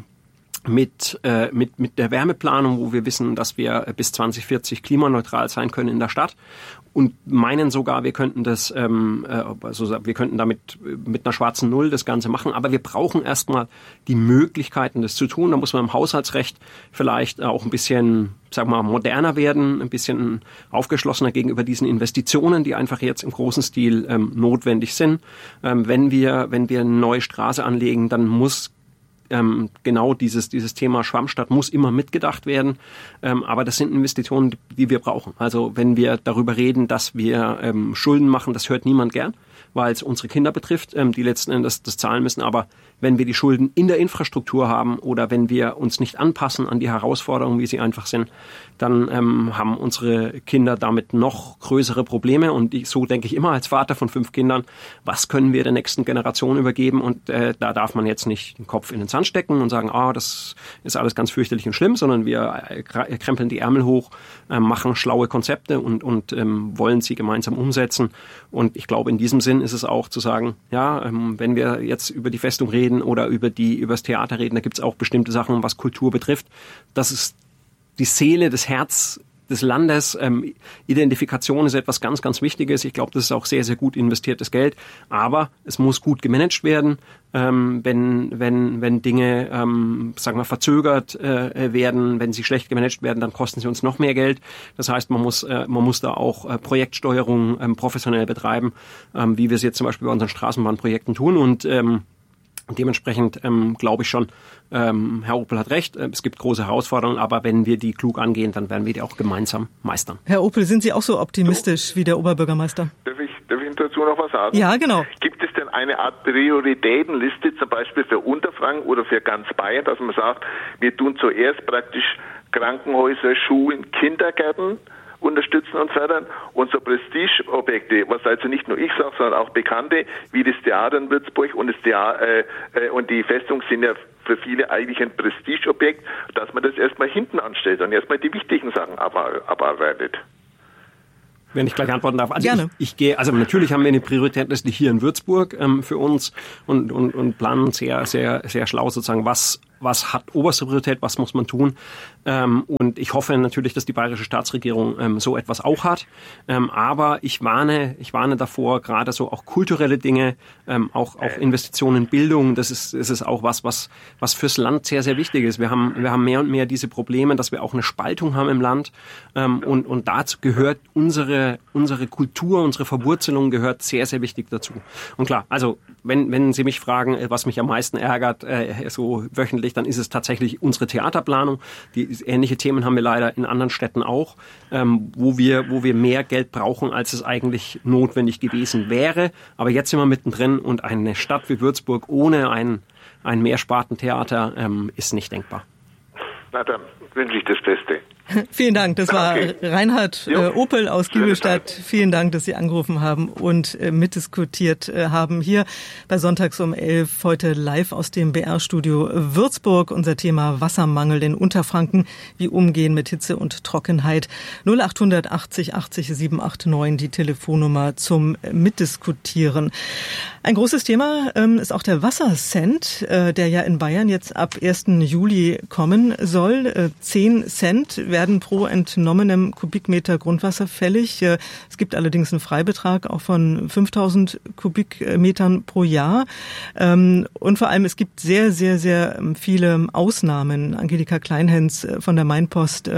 mit, äh, mit, mit der Wärmeplanung, wo wir wissen, dass wir bis zwanzig vierzig klimaneutral sein können in der Stadt, und meinen sogar, wir könnten das, ähm, also wir könnten damit mit einer schwarzen Null das Ganze machen. Aber wir brauchen erstmal die Möglichkeiten, das zu tun. Da muss man im Haushaltsrecht vielleicht auch ein bisschen, sagen wir mal, moderner werden, ein bisschen aufgeschlossener gegenüber diesen Investitionen, die einfach jetzt im großen Stil ähm, notwendig sind. Ähm, wenn wir, wenn wir eine neue Straße anlegen, dann muss Ähm, genau dieses dieses Thema Schwammstadt muss immer mitgedacht werden, ähm, aber das sind Investitionen, die wir brauchen. Also wenn wir darüber reden, dass wir ähm, Schulden machen, das hört niemand gern, weil es unsere Kinder betrifft, ähm, die letzten Endes das zahlen müssen. Aber wenn wir die Schulden in der Infrastruktur haben oder wenn wir uns nicht anpassen an die Herausforderungen, wie sie einfach sind, dann ähm, haben unsere Kinder damit noch größere Probleme. Und ich, so denke ich immer als Vater von fünf Kindern, was können wir der nächsten Generation übergeben? Und äh, da darf man jetzt nicht den Kopf in den Sand stecken und sagen, ah, das ist alles ganz fürchterlich und schlimm, sondern wir äh, krempeln die Ärmel hoch, äh, machen schlaue Konzepte und, und ähm, wollen sie gemeinsam umsetzen. Und ich glaube, in diesem Sinn ist es auch zu sagen, ja, ähm, wenn wir jetzt über die Festung reden oder über die über das Theater reden, da gibt es auch bestimmte Sachen, was Kultur betrifft. Das ist die Seele, das Herz des Landes. Ähm, Identifikation ist etwas ganz, ganz Wichtiges. Ich glaube, das ist auch sehr, sehr gut investiertes Geld. Aber es muss gut gemanagt werden. Ähm, wenn, wenn, wenn Dinge, ähm, sagen wir, verzögert äh, werden, wenn sie schlecht gemanagt werden, dann kosten sie uns noch mehr Geld. Das heißt, man muss, äh, man muss da auch äh, Projektsteuerung ähm, professionell betreiben, ähm, wie wir es jetzt zum Beispiel bei unseren Straßenbahnprojekten tun. Und ähm, dementsprechend ähm, glaube ich schon, ähm, Herr Opel hat recht, äh, es gibt große Herausforderungen, aber wenn wir die klug angehen, dann werden wir die auch gemeinsam meistern. Herr Opel, sind Sie auch so optimistisch so, wie der Oberbürgermeister? Darf ich, darf ich dazu noch was sagen? Ja, genau. Gibt es denn man eine Art Prioritätenliste zum Beispiel für Unterfranken oder für ganz Bayern, dass man sagt, wir tun zuerst praktisch Krankenhäuser, Schulen, Kindergärten unterstützen und fördern und so Prestigeobjekte, was also nicht nur ich sage, sondern auch Bekannte, wie das Theater in Würzburg und das Theater, äh, äh, und die Festung sind ja für viele eigentlich ein Prestigeobjekt, dass man das erstmal hinten anstellt und erstmal die wichtigen Sachen abarbeitet. Wenn ich gleich antworten darf. Also Gerne. Ich, ich gehe, also natürlich haben wir eine Prioritätliste hier in Würzburg ähm, für uns und, und, und planen sehr, sehr, sehr schlau sozusagen, was, was hat oberste Priorität, was muss man tun. Ähm, und ich hoffe natürlich, dass die bayerische Staatsregierung ähm, so etwas auch hat. Ähm, aber ich warne, ich warne davor, gerade so auch kulturelle Dinge, ähm, auch, auch Investitionen in Bildung, das ist, das ist auch was, was, was fürs Land sehr, sehr wichtig ist. Wir haben, wir haben mehr und mehr diese Probleme, dass wir auch eine Spaltung haben im Land. Ähm, und, und dazu gehört unsere, unsere Kultur, unsere Verwurzelung gehört sehr, sehr wichtig dazu. Und klar, also, wenn, wenn Sie mich fragen, was mich am meisten ärgert, äh, so wöchentlich, dann ist es tatsächlich unsere Theaterplanung. Die ähnliche Themen haben wir leider in anderen Städten auch, ähm, wo wir, wo wir mehr Geld brauchen, als es eigentlich notwendig gewesen wäre. Aber jetzt sind wir mittendrin und eine Stadt wie Würzburg ohne ein, ein Mehrspartentheater ähm, ist nicht denkbar. Na dann wünsche ich das Beste. Vielen Dank. Das war okay. Reinhard äh, Opel aus Giebelstadt. Vielen Dank, dass Sie angerufen haben und äh, mitdiskutiert äh, haben hier bei Sonntags um elf heute live aus dem B R-Studio Würzburg. Unser Thema Wassermangel in Unterfranken. Wie umgehen mit Hitze und Trockenheit. null acht achtzig achtzig sieben acht neun die Telefonnummer zum Mitdiskutieren. Ein großes Thema ähm, ist auch der Wassercent, äh, der ja in Bayern jetzt ab ersten Juli kommen soll. Äh, zehn Cent werden pro entnommenem Kubikmeter Grundwasser fällig. Es gibt allerdings einen Freibetrag auch von fünftausend Kubikmetern pro Jahr. Und vor allem, es gibt sehr, sehr, sehr viele Ausnahmen. Angelika Kleinhens von der Mainpost.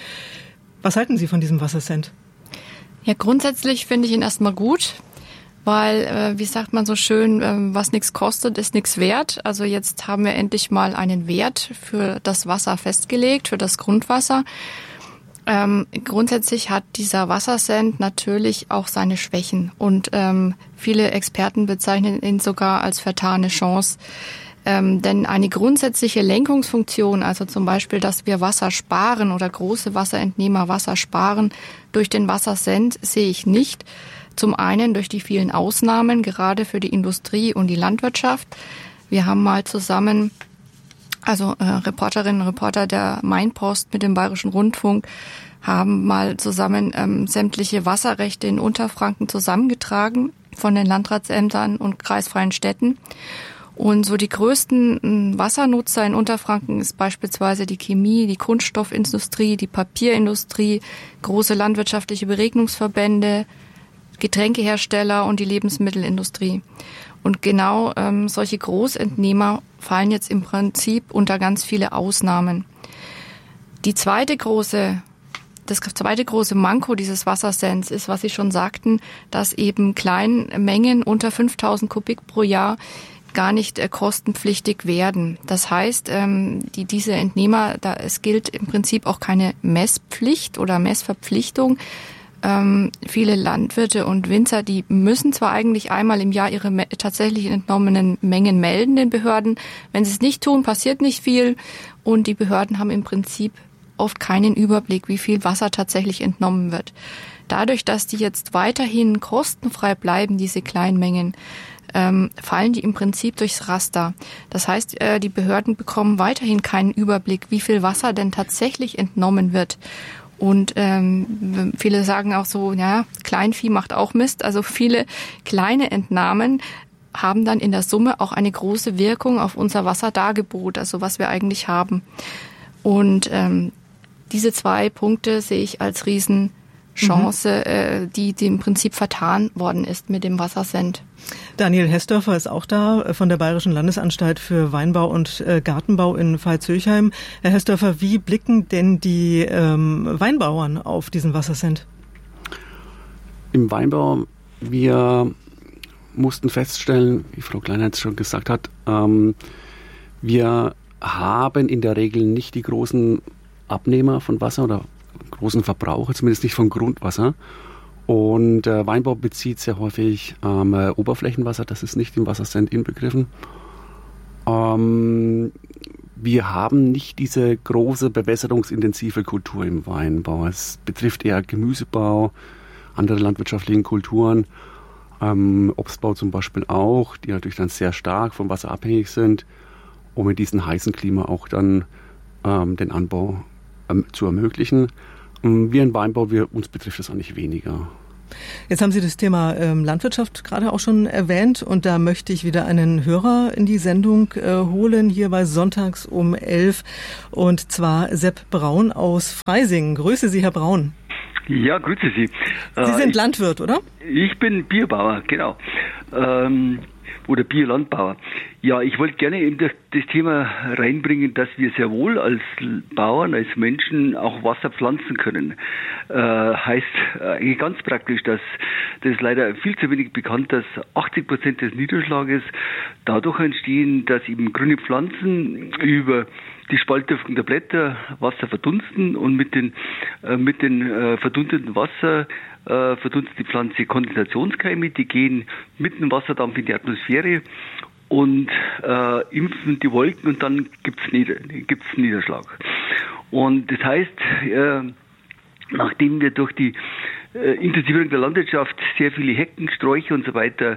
Was halten Sie von diesem Wassercent? Ja, grundsätzlich finde ich ihn erstmal gut. Weil, äh, wie sagt man so schön, äh, was nichts kostet, ist nichts wert. Also jetzt haben wir endlich mal einen Wert für das Wasser festgelegt, für das Grundwasser. Ähm, grundsätzlich hat dieser Wassercent natürlich auch seine Schwächen. Und ähm, viele Experten bezeichnen ihn sogar als vertane Chance. Ähm, denn eine grundsätzliche Lenkungsfunktion, also zum Beispiel, dass wir Wasser sparen oder große Wasserentnehmer Wasser sparen durch den Wassercent, sehe ich nicht. Zum einen durch die vielen Ausnahmen, gerade für die Industrie und die Landwirtschaft. Wir haben mal zusammen, also äh, Reporterinnen und Reporter der Mainpost mit dem Bayerischen Rundfunk, haben mal zusammen ähm, sämtliche Wasserrechte in Unterfranken zusammengetragen von den Landratsämtern und kreisfreien Städten. Und so die größten Wassernutzer in Unterfranken ist beispielsweise die Chemie, die Kunststoffindustrie, die Papierindustrie, große landwirtschaftliche Beregnungsverbände, Getränkehersteller und die Lebensmittelindustrie. Und genau ähm, solche Großentnehmer fallen jetzt im Prinzip unter ganz viele Ausnahmen. Die zweite große, das zweite große Manko dieses Wassercents ist, was Sie schon sagten, dass eben Kleinmengen unter fünftausend Kubik pro Jahr gar nicht äh, kostenpflichtig werden. Das heißt, ähm, die, diese Entnehmer, da es gilt im Prinzip auch keine Messpflicht oder Messverpflichtung. Ähm, viele Landwirte und Winzer, die müssen zwar eigentlich einmal im Jahr ihre me- tatsächlich entnommenen Mengen melden den Behörden. Wenn sie es nicht tun, passiert nicht viel. Und die Behörden haben im Prinzip oft keinen Überblick, wie viel Wasser tatsächlich entnommen wird. Dadurch, dass die jetzt weiterhin kostenfrei bleiben, diese Kleinmengen, ähm, fallen die im Prinzip durchs Raster. Das heißt, äh, die Behörden bekommen weiterhin keinen Überblick, wie viel Wasser denn tatsächlich entnommen wird. Und ähm, viele sagen auch so, ja, Kleinvieh macht auch Mist. Also viele kleine Entnahmen haben dann in der Summe auch eine große Wirkung auf unser Wasserdargebot, also was wir eigentlich haben. Und ähm, diese zwei Punkte sehe ich als Riesenchance, mhm. äh, die, die im Prinzip vertan worden ist mit dem Wassercent. Daniel Hessdörfer ist auch da von der Bayerischen Landesanstalt für Weinbau und äh, Gartenbau in Pfalz-Höchheim. Herr Hessdörfer, wie blicken denn die ähm, Weinbauern auf diesen Wassercent? Im Weinbau, wir mussten feststellen, wie Frau Kleinhens schon gesagt hat, ähm, wir haben in der Regel nicht die großen Abnehmer von Wasser oder großen Verbraucher, zumindest nicht von Grundwasser. Und äh, Weinbau bezieht sehr häufig ähm, äh, Oberflächenwasser, das ist nicht im Wasserstand inbegriffen. Ähm, wir haben nicht diese große bewässerungsintensive Kultur im Weinbau. Es betrifft eher Gemüsebau, andere landwirtschaftliche Kulturen, ähm, Obstbau zum Beispiel auch, die natürlich dann sehr stark vom Wasser abhängig sind, um in diesem heißen Klima auch dann ähm, den Anbau ähm, zu ermöglichen. Wir im Weinbau, wir, uns betrifft das eigentlich weniger. Jetzt haben Sie das Thema ähm, Landwirtschaft gerade auch schon erwähnt und da möchte ich wieder einen Hörer in die Sendung äh, holen, hier bei Sonntags um elf, und zwar Sepp Braun aus Freising. Grüße Sie, Herr Braun. Ja, grüße Sie. Sie sind ich, Landwirt, oder? Ich bin Bierbauer, genau. Ähm, oder Biolandbauer. Ja, ich wollte gerne eben das, das Thema reinbringen, dass wir sehr wohl als Bauern, als Menschen auch Wasser pflanzen können. Äh, heißt eigentlich ganz praktisch, dass das ist leider viel zu wenig bekannt, dass achtzig Prozent des Niederschlages dadurch entstehen, dass eben grüne Pflanzen über die Spaltöffnung der Blätter Wasser verdunsten und mit den äh, mit den äh, verdunsteten Wasser äh, verdunstet die Pflanze Kondensationskeime, die gehen mit dem Wasserdampf in die Atmosphäre und äh, impfen die Wolken und dann gibt's Nieder- gibt's Niederschlag. Und das heißt, äh, nachdem wir durch die äh, Intensivierung der Landwirtschaft sehr viele Hecken, Sträucher und so weiter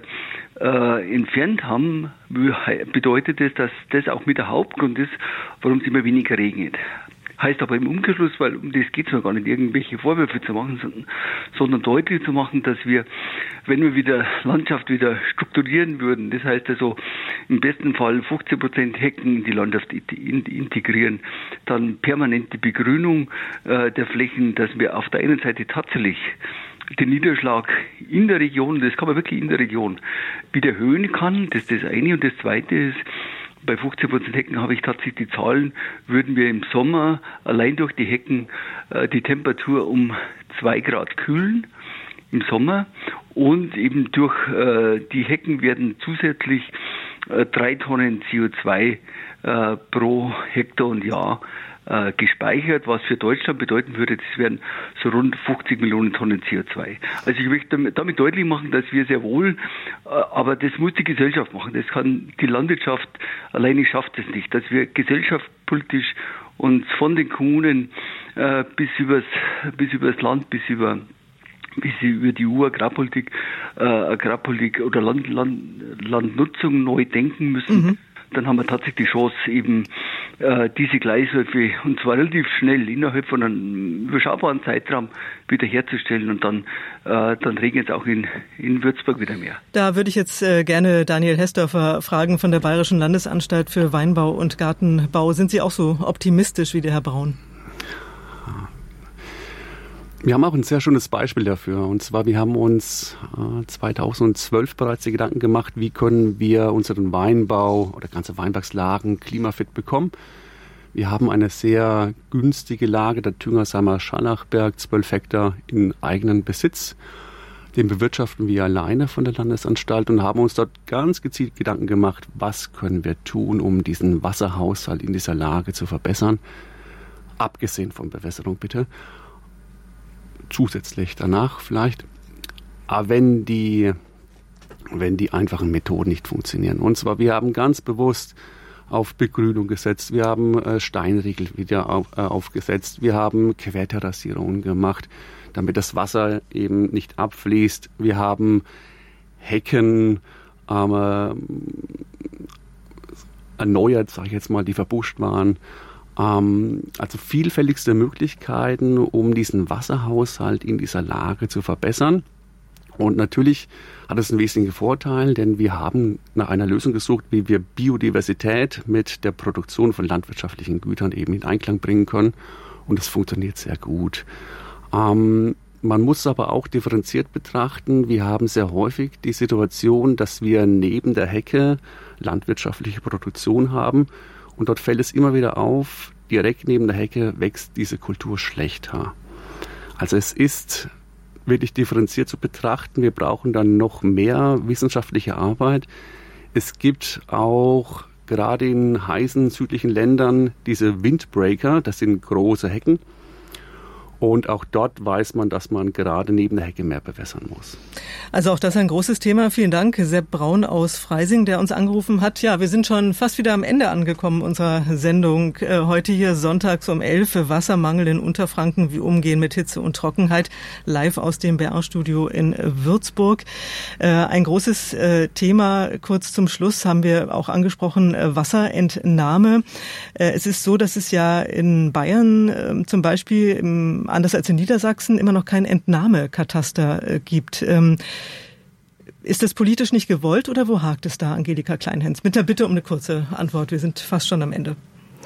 äh, entfernt haben, bedeutet das, dass das auch mit der Hauptgrund ist, warum es immer weniger regnet. Heißt aber im Umkehrschluss, weil um das geht es mir gar nicht, irgendwelche Vorwürfe zu machen, sondern, sondern deutlich zu machen, dass wir, wenn wir wieder Landschaft wieder strukturieren würden, das heißt also im besten Fall fünfzehn Prozent Hecken in die Landschaft integrieren, dann permanente Begrünung äh, der Flächen, dass wir auf der einen Seite tatsächlich den Niederschlag in der Region, das kann man wirklich in der Region, wieder erhöhen kann, das ist das eine. Und das zweite ist, bei fünfzehn Prozent Hecken habe ich tatsächlich die Zahlen, würden wir im Sommer allein durch die Hecken äh, die Temperatur um zwei Grad kühlen im Sommer und eben durch äh, die Hecken werden zusätzlich äh, drei Tonnen C O zwei äh, pro Hektar und Jahr äh, gespeichert, was für Deutschland bedeuten würde, das wären so rund fünfzig Millionen Tonnen C O zwei. Also ich möchte damit, damit deutlich machen, dass wir sehr wohl, äh, aber das muss die Gesellschaft machen, das kann die Landwirtschaft alleine schafft es nicht, dass wir gesellschaftspolitisch uns von den Kommunen äh, bis übers bis übers Land, bis über bis über die E U-Agrarpolitik, äh, Agrarpolitik oder Land, Land, Landnutzung neu denken müssen. Mhm. Dann haben wir tatsächlich die Chance, eben äh, diese Gleishöfe, und zwar relativ schnell, innerhalb von einem überschaubaren Zeitraum wiederherzustellen. Und dann, äh, dann regnet es auch in, in Würzburg wieder mehr. Da würde ich jetzt äh, gerne Daniel Hessdörfer fragen von der Bayerischen Landesanstalt für Weinbau und Gartenbau. Sind Sie auch so optimistisch wie der Herr Braun? Wir haben auch ein sehr schönes Beispiel dafür. Und zwar, wir haben uns äh, zweitausendzwölf bereits die Gedanken gemacht, wie können wir unseren Weinbau oder ganze Weinbergslagen klimafit bekommen. Wir haben eine sehr günstige Lage, der Düngersamer Scharlachberg, zwölf Hektar in eigenen Besitz. Den bewirtschaften wir alleine von der Landesanstalt und haben uns dort ganz gezielt Gedanken gemacht, was können wir tun, um diesen Wasserhaushalt in dieser Lage zu verbessern. Abgesehen von Bewässerung bitte. Zusätzlich danach vielleicht. Aber wenn die, wenn die einfachen Methoden nicht funktionieren. Und zwar, wir haben ganz bewusst auf Begrünung gesetzt. Wir haben äh, Steinriegel wieder auf, äh, aufgesetzt. Wir haben Querterrassierungen gemacht, damit das Wasser eben nicht abfließt. Wir haben Hecken äh, erneuert, sage ich jetzt mal, die verbuscht waren. Also vielfältigste Möglichkeiten, um diesen Wasserhaushalt in dieser Lage zu verbessern. Und natürlich hat es einen wesentlichen Vorteil, denn wir haben nach einer Lösung gesucht, wie wir Biodiversität mit der Produktion von landwirtschaftlichen Gütern eben in Einklang bringen können. Und es funktioniert sehr gut. Ähm, man muss aber auch differenziert betrachten. Wir haben sehr häufig die Situation, dass wir neben der Hecke landwirtschaftliche Produktion haben. Und dort fällt es immer wieder auf, direkt neben der Hecke wächst diese Kultur schlechter. Also es ist wirklich differenziert zu betrachten. Wir brauchen dann noch mehr wissenschaftliche Arbeit. Es gibt auch gerade in heißen südlichen Ländern diese Windbreaker, das sind große Hecken. Und auch dort weiß man, dass man gerade neben der Hecke mehr bewässern muss. Also auch das ein großes Thema. Vielen Dank, Sepp Braun aus Freising, der uns angerufen hat. Ja, wir sind schon fast wieder am Ende angekommen unserer Sendung. Äh, heute hier sonntags um elf, Wassermangel in Unterfranken, wie umgehen mit Hitze und Trockenheit, live aus dem B R-Studio in Würzburg. Äh, ein großes äh, Thema, kurz zum Schluss haben wir auch angesprochen, äh, Wasserentnahme. Äh, es ist so, dass es ja in Bayern äh, zum Beispiel im anders als in Niedersachsen immer noch kein Entnahmekataster äh, gibt. Ähm, ist das politisch nicht gewollt oder wo hakt es da, Angelika Kleinhens? Mit der Bitte um eine kurze Antwort. Wir sind fast schon am Ende.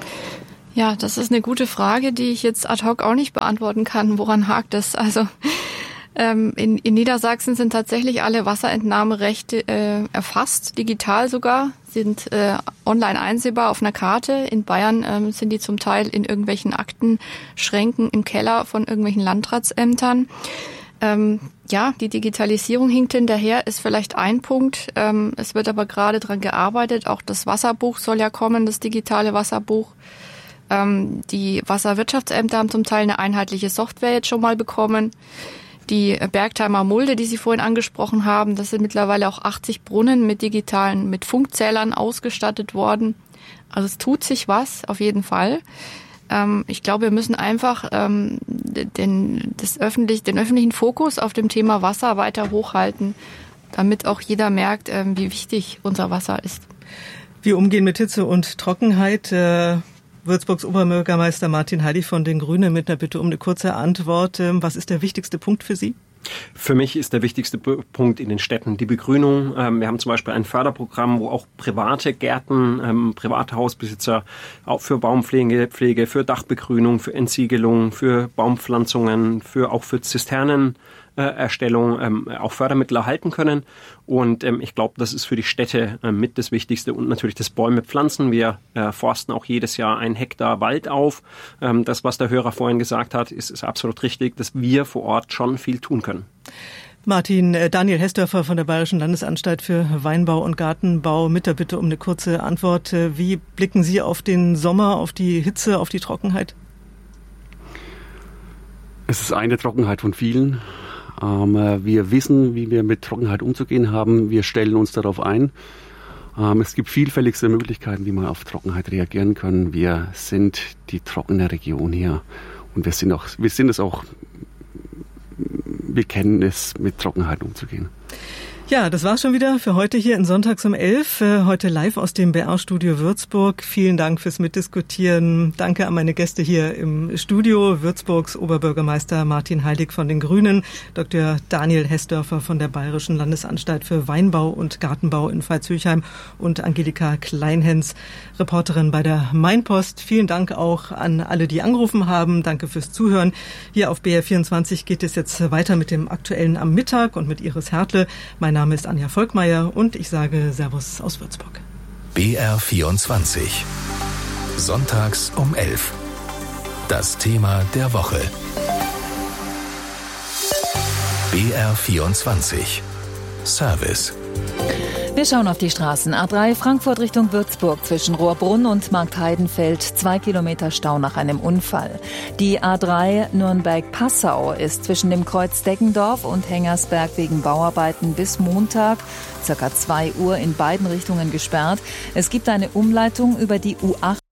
Ja, das ist eine gute Frage, die ich jetzt ad hoc auch nicht beantworten kann. Woran hakt es? Also ähm, in, in Niedersachsen sind tatsächlich alle Wasserentnahmerechte äh, erfasst, digital sogar, sind äh, online einsehbar auf einer Karte. In Bayern ähm, sind die zum Teil in irgendwelchen Aktenschränken im Keller von irgendwelchen Landratsämtern. Ähm, ja, die Digitalisierung hinkt hinterher, ist vielleicht ein Punkt. Ähm, es wird aber gerade dran gearbeitet. Auch das Wasserbuch soll ja kommen, das digitale Wasserbuch. Ähm, die Wasserwirtschaftsämter haben zum Teil eine einheitliche Software jetzt schon mal bekommen. Die Bergheimer Mulde, die Sie vorhin angesprochen haben, das sind mittlerweile auch achtzig Brunnen mit digitalen, mit Funkzählern ausgestattet worden. Also es tut sich was, auf jeden Fall. Ähm, ich glaube, wir müssen einfach ähm, den, das öffentlich, den öffentlichen Fokus auf dem Thema Wasser weiter hochhalten, damit auch jeder merkt, ähm, wie wichtig unser Wasser ist. Wie umgehen mit Hitze und Trockenheit? Äh Würzburgs Oberbürgermeister Martin Heilig von den Grünen mit einer Bitte um eine kurze Antwort. Was ist der wichtigste Punkt für Sie? Für mich ist der wichtigste Punkt in den Städten die Begrünung. Wir haben zum Beispiel ein Förderprogramm, wo auch private Gärten, private Hausbesitzer auch für Baumpflege, Pflege, für Dachbegrünung, für Entsiegelung, für Baumpflanzungen, für auch für Zisternen Erstellung ähm, auch Fördermittel erhalten können. Und ähm, ich glaube, das ist für die Städte äh, mit das Wichtigste und natürlich das Bäume pflanzen. Wir äh, forsten auch jedes Jahr ein Hektar Wald auf. Ähm, das, was der Hörer vorhin gesagt hat, ist, ist absolut richtig, dass wir vor Ort schon viel tun können. Martin, äh, Daniel Hessdörfer von der Bayerischen Landesanstalt für Weinbau und Gartenbau mit der Bitte um eine kurze Antwort. Äh, wie blicken Sie auf den Sommer, auf die Hitze, auf die Trockenheit? Es ist eine Trockenheit von vielen. Wir wissen, wie wir mit Trockenheit umzugehen haben. Wir stellen uns darauf ein. Es gibt vielfältigste Möglichkeiten, wie man auf Trockenheit reagieren kann. Wir sind die trockene Region hier und wir sind auch, wir sind es auch, wir kennen es, mit Trockenheit umzugehen. Ja, das war's schon wieder für heute hier in Sonntags um elf. Heute live aus dem B R-Studio Würzburg. Vielen Dank fürs Mitdiskutieren. Danke an meine Gäste hier im Studio. Würzburgs Oberbürgermeister Martin Heilig von den Grünen, Doktor Daniel Hessdörfer von der Bayerischen Landesanstalt für Weinbau und Gartenbau in Veitshöchheim und Angelika Kleinhens, Reporterin bei der Mainpost. Vielen Dank auch an alle, die angerufen haben. Danke fürs Zuhören. Hier auf B R vierundzwanzig geht es jetzt weiter mit dem Aktuellen am Mittag und mit Iris Hertle. Mein Mein Name ist Anja Volkmeier und ich sage Servus aus Würzburg. B R vierundzwanzig. Sonntags um elf. Das Thema der Woche. B R vierundzwanzig. Service. Wir schauen auf die Straßen. A drei Frankfurt Richtung Würzburg zwischen Rohrbrunn und Marktheidenfeld. Zwei Kilometer Stau nach einem Unfall. Die A drei Nürnberg-Passau ist zwischen dem Kreuz Deggendorf und Hengersberg wegen Bauarbeiten bis Montag, circa zwei Uhr, in beiden Richtungen gesperrt. Es gibt eine Umleitung über die U acht.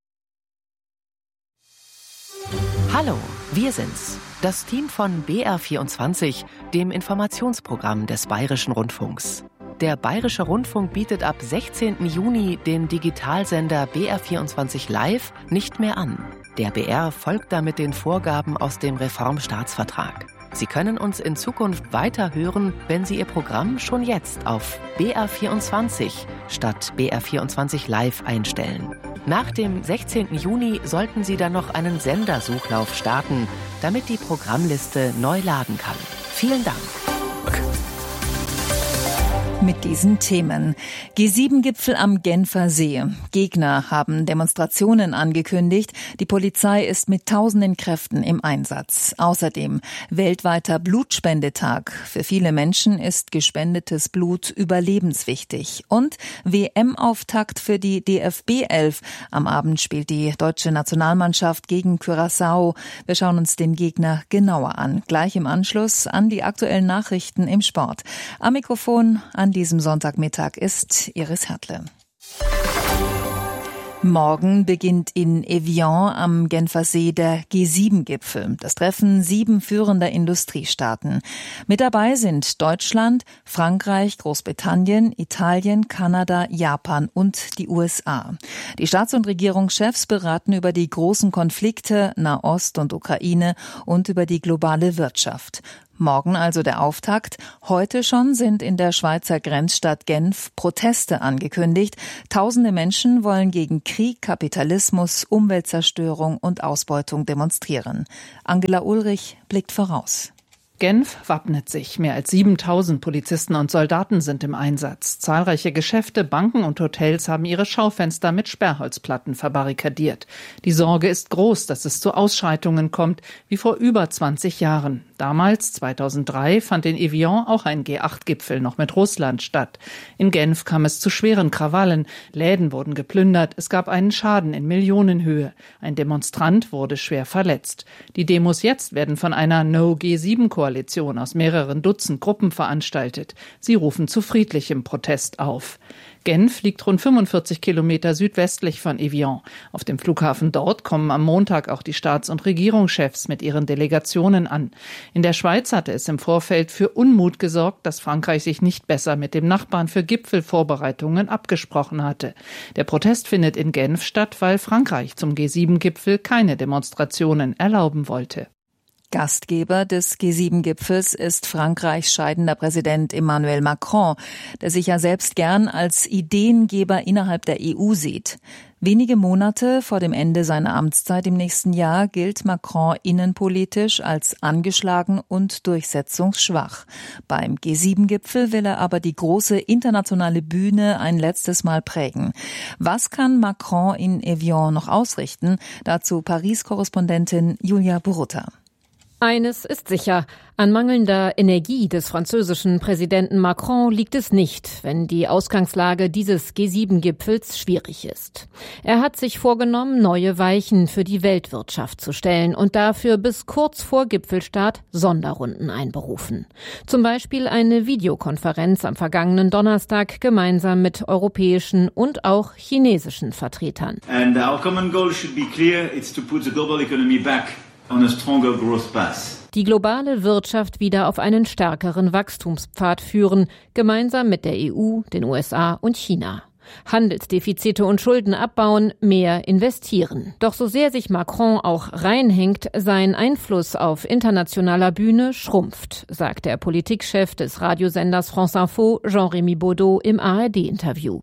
Hallo, wir sind's. Das Team von B R vierundzwanzig, dem Informationsprogramm des Bayerischen Rundfunks. Der Bayerische Rundfunk bietet ab sechzehnten Juni den Digitalsender B R vierundzwanzig Live nicht mehr an. Der B R folgt damit den Vorgaben aus dem Reformstaatsvertrag. Sie können uns in Zukunft weiter hören, wenn Sie Ihr Programm schon jetzt auf B R vierundzwanzig statt B R vierundzwanzig Live einstellen. Nach dem sechzehnten Juni sollten Sie dann noch einen Sendersuchlauf starten, damit die Programmliste neu laden kann. Vielen Dank. mit diesen Themen. G sieben Gipfel am Genfer See. Gegner haben Demonstrationen angekündigt. Die Polizei ist mit tausenden Kräften im Einsatz. Außerdem weltweiter Blutspendetag. Für viele Menschen ist gespendetes Blut überlebenswichtig. Und W M-Auftakt für die D F B elf. Am Abend spielt die deutsche Nationalmannschaft gegen Curaçao. Wir schauen uns den Gegner genauer an. Gleich im Anschluss an die aktuellen Nachrichten im Sport. Am Mikrofon an diesem Sonntagmittag ist Iris Hertle. Morgen beginnt in Evian am Genfer See der G sieben Gipfel, das Treffen sieben führender Industriestaaten. Mit dabei sind Deutschland, Frankreich, Großbritannien, Italien, Kanada, Japan und die U S A. Die Staats- und Regierungschefs beraten über die großen Konflikte Nahost und Ukraine und über die globale Wirtschaft. Morgen also der Auftakt. Heute schon sind in der Schweizer Grenzstadt Genf Proteste angekündigt. Tausende Menschen wollen gegen Krieg, Kapitalismus, Umweltzerstörung und Ausbeutung demonstrieren. Angela Ulrich blickt voraus. Genf wappnet sich. Mehr als siebentausend Polizisten und Soldaten sind im Einsatz. Zahlreiche Geschäfte, Banken und Hotels haben ihre Schaufenster mit Sperrholzplatten verbarrikadiert. Die Sorge ist groß, dass es zu Ausschreitungen kommt, wie vor über zwanzig Jahren. Damals, zweitausenddrei, fand in Evian auch ein G acht Gipfel noch mit Russland statt. In Genf kam es zu schweren Krawallen. Läden wurden geplündert. Es gab einen Schaden in Millionenhöhe. Ein Demonstrant wurde schwer verletzt. Die Demos jetzt werden von einer No G sieben Koalition aus mehreren Dutzend Gruppen veranstaltet. Sie rufen zu friedlichem Protest auf. Genf liegt rund fünfundvierzig Kilometer südwestlich von Evian. Auf dem Flughafen dort kommen am Montag auch die Staats- und Regierungschefs mit ihren Delegationen an. In der Schweiz hatte es im Vorfeld für Unmut gesorgt, dass Frankreich sich nicht besser mit dem Nachbarn für Gipfelvorbereitungen abgesprochen hatte. Der Protest findet in Genf statt, weil Frankreich zum G sieben Gipfel keine Demonstrationen erlauben wollte. Gastgeber des G sieben Gipfels ist Frankreichs scheidender Präsident Emmanuel Macron, der sich ja selbst gern als Ideengeber innerhalb der E U sieht. Wenige Monate vor dem Ende seiner Amtszeit im nächsten Jahr gilt Macron innenpolitisch als angeschlagen und durchsetzungsschwach. Beim G sieben Gipfel will er aber die große internationale Bühne ein letztes Mal prägen. Was kann Macron in Evian noch ausrichten? Dazu Paris-Korrespondentin Julia Borutta. Eines ist sicher, an mangelnder Energie des französischen Präsidenten Macron liegt es nicht, wenn die Ausgangslage dieses G sieben Gipfels schwierig ist. Er hat sich vorgenommen, neue Weichen für die Weltwirtschaft zu stellen und dafür bis kurz vor Gipfelstart Sonderrunden einberufen. Zum Beispiel eine Videokonferenz am vergangenen Donnerstag gemeinsam mit europäischen und auch chinesischen Vertretern. And our common goal should be clear, it's to put the global economy back on a stronger growth path. Die globale Wirtschaft wieder auf einen stärkeren Wachstumspfad führen, gemeinsam mit der E U, den U S A und China. Handelsdefizite und Schulden abbauen, mehr investieren. Doch so sehr sich Macron auch reinhängt, sein Einfluss auf internationaler Bühne schrumpft, sagt der Politikchef des Radiosenders France Info, Jean-Rémy Baudot, im A R D-Interview.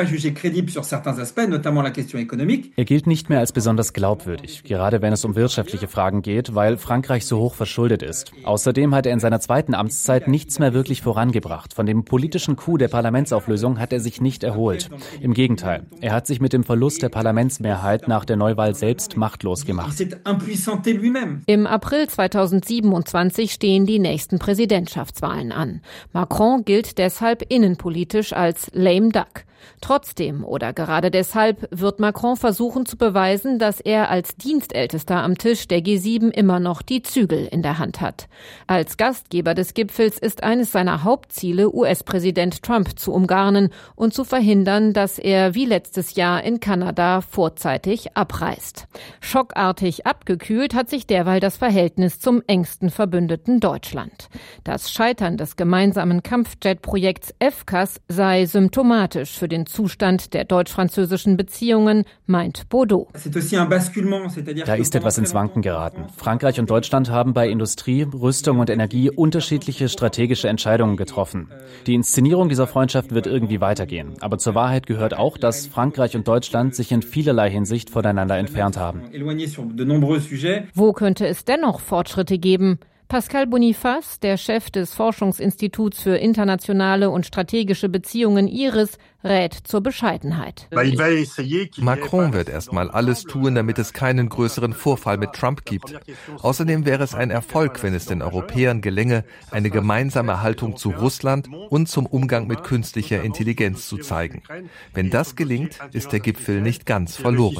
Er gilt nicht mehr als besonders glaubwürdig, gerade wenn es um wirtschaftliche Fragen geht, weil Frankreich so hoch verschuldet ist. Außerdem hat er in seiner zweiten Amtszeit nichts mehr wirklich vorangebracht. Von dem politischen Coup der Parlamentsauflösung hat er sich nicht erholt. Im Gegenteil, er hat sich mit dem Verlust der Parlamentsmehrheit nach der Neuwahl selbst machtlos gemacht. Im April zweitausendsiebenundzwanzig stehen die nächsten Präsidentschaftswahlen an. Macron gilt deshalb innenpolitisch als lame duck. Trotzdem oder gerade deshalb wird Macron versuchen zu beweisen, dass er als Dienstältester am Tisch der G sieben immer noch die Zügel in der Hand hat. Als Gastgeber des Gipfels ist eines seiner Hauptziele, U S-Präsident Trump zu umgarnen und zu verhindern, dass er wie letztes Jahr in Kanada vorzeitig abreist. Schockartig abgekühlt hat sich derweil das Verhältnis zum engsten Verbündeten Deutschland. Das Scheitern des gemeinsamen Kampfjet-Projekts F C A S sei symptomatisch für den Zustand der deutsch-französischen Beziehungen, meint Baudot. Da ist etwas ins Wanken geraten. Frankreich und Deutschland haben bei Industrie, Rüstung und Energie unterschiedliche strategische Entscheidungen getroffen. Die Inszenierung dieser Freundschaft wird irgendwie weitergehen. Aber zur Wahrheit gehört auch, dass Frankreich und Deutschland sich in vielerlei Hinsicht voneinander entfernt haben. Wo könnte es dennoch Fortschritte geben? Pascal Boniface, der Chef des Forschungsinstituts für internationale und strategische Beziehungen IRIS, rät zur Bescheidenheit. Macron wird erstmal alles tun, damit es keinen größeren Vorfall mit Trump gibt. Außerdem wäre es ein Erfolg, wenn es den Europäern gelänge, eine gemeinsame Haltung zu Russland und zum Umgang mit künstlicher Intelligenz zu zeigen. Wenn das gelingt, ist der Gipfel nicht ganz verloren.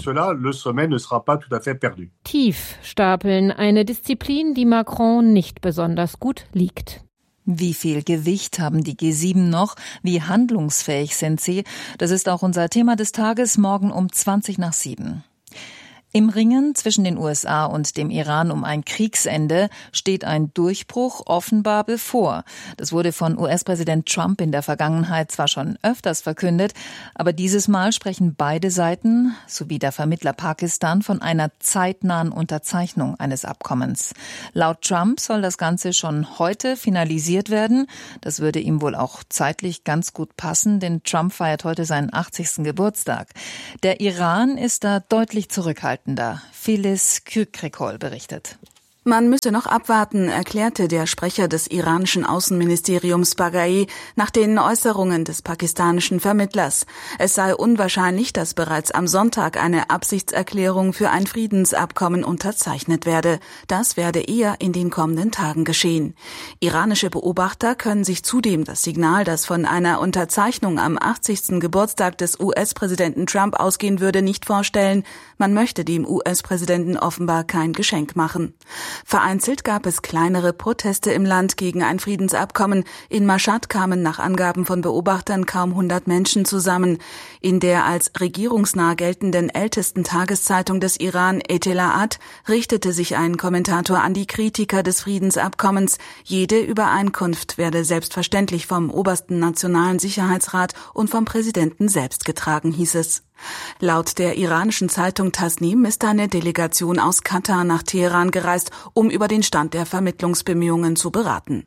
Tief stapeln, eine Disziplin, die Macron nicht besonders gut liegt. Wie viel Gewicht haben die G sieben noch? Wie handlungsfähig sind sie? Das ist auch unser Thema des Tages, morgen um zwanzig nach sieben. Im Ringen zwischen den U S A und dem Iran um ein Kriegsende steht ein Durchbruch offenbar bevor. Das wurde von U S-Präsident Trump in der Vergangenheit zwar schon öfters verkündet, aber dieses Mal sprechen beide Seiten sowie der Vermittler Pakistan von einer zeitnahen Unterzeichnung eines Abkommens. Laut Trump soll das Ganze schon heute finalisiert werden. Das würde ihm wohl auch zeitlich ganz gut passen, denn Trump feiert heute seinen achtzigsten Geburtstag. Der Iran ist da deutlich zurückhaltend. Phyllis Kürkrikol berichtet. Man müsse noch abwarten, erklärte der Sprecher des iranischen Außenministeriums Baghai nach den Äußerungen des pakistanischen Vermittlers. Es sei unwahrscheinlich, dass bereits am Sonntag eine Absichtserklärung für ein Friedensabkommen unterzeichnet werde. Das werde eher in den kommenden Tagen geschehen. Iranische Beobachter können sich zudem das Signal, das von einer Unterzeichnung am achtzigsten Geburtstag des U S-Präsidenten Trump ausgehen würde, nicht vorstellen. Man möchte dem U S-Präsidenten offenbar kein Geschenk machen. Vereinzelt gab es kleinere Proteste im Land gegen ein Friedensabkommen. In Mashhad kamen nach Angaben von Beobachtern kaum hundert Menschen zusammen. In der als regierungsnah geltenden ältesten Tageszeitung des Iran, Etela'at, richtete sich ein Kommentator an die Kritiker des Friedensabkommens. Jede Übereinkunft werde selbstverständlich vom obersten Nationalen Sicherheitsrat und vom Präsidenten selbst getragen, hieß es. Laut der iranischen Zeitung Tasnim ist eine Delegation aus Katar nach Teheran gereist, um über den Stand der Vermittlungsbemühungen zu beraten.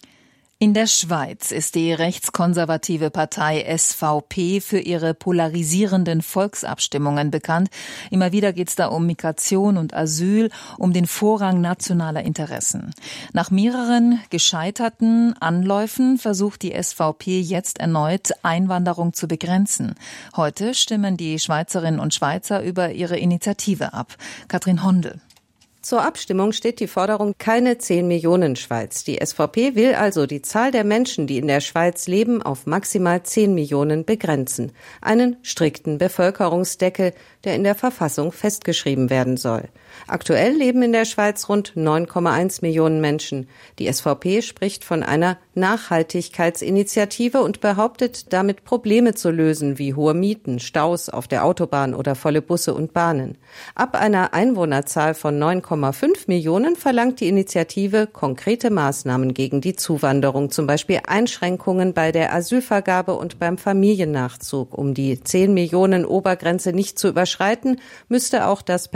In der Schweiz ist die rechtskonservative Partei S V P für ihre polarisierenden Volksabstimmungen bekannt. Immer wieder geht es da um Migration und Asyl, um den Vorrang nationaler Interessen. Nach mehreren gescheiterten Anläufen versucht die S V P jetzt erneut, Einwanderung zu begrenzen. Heute stimmen die Schweizerinnen und Schweizer über ihre Initiative ab. Katrin Hondel. Zur Abstimmung steht die Forderung keine zehn Millionen Schweiz. Die S V P will also die Zahl der Menschen, die in der Schweiz leben, auf maximal zehn Millionen begrenzen. Einen strikten Bevölkerungsdeckel, der in der Verfassung festgeschrieben werden soll. Aktuell leben in der Schweiz rund neun Komma eins Millionen Menschen. Die S V P spricht von einer Nachhaltigkeitsinitiative und behauptet, damit Probleme zu lösen, wie hohe Mieten, Staus auf der Autobahn oder volle Busse und Bahnen. Ab einer Einwohnerzahl von neun Komma fünf Millionen verlangt die Initiative konkrete Maßnahmen gegen die Zuwanderung, zum Beispiel Einschränkungen bei der Asylvergabe und beim Familiennachzug. Um die zehn Millionen Obergrenze nicht zu überschreiten, müsste auch das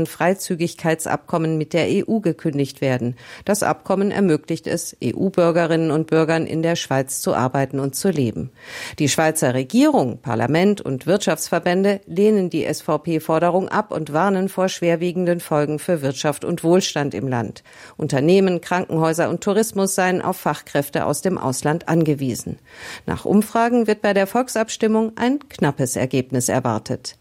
Personenfreizügigkeitsabkommen mit der E U gekündigt werden. Das Abkommen ermöglicht es, E U-Bürgerinnen und Bürgern in der Schweiz zu arbeiten und zu leben. Die Schweizer Regierung, Parlament und Wirtschaftsverbände lehnen die S V P-Forderung ab und warnen vor schwerwiegenden Folgen für Wirtschaft und Wohlstand im Land. Unternehmen, Krankenhäuser und Tourismus seien auf Fachkräfte aus dem Ausland angewiesen. Nach Umfragen wird bei der Volksabstimmung ein knappes Ergebnis erwartet.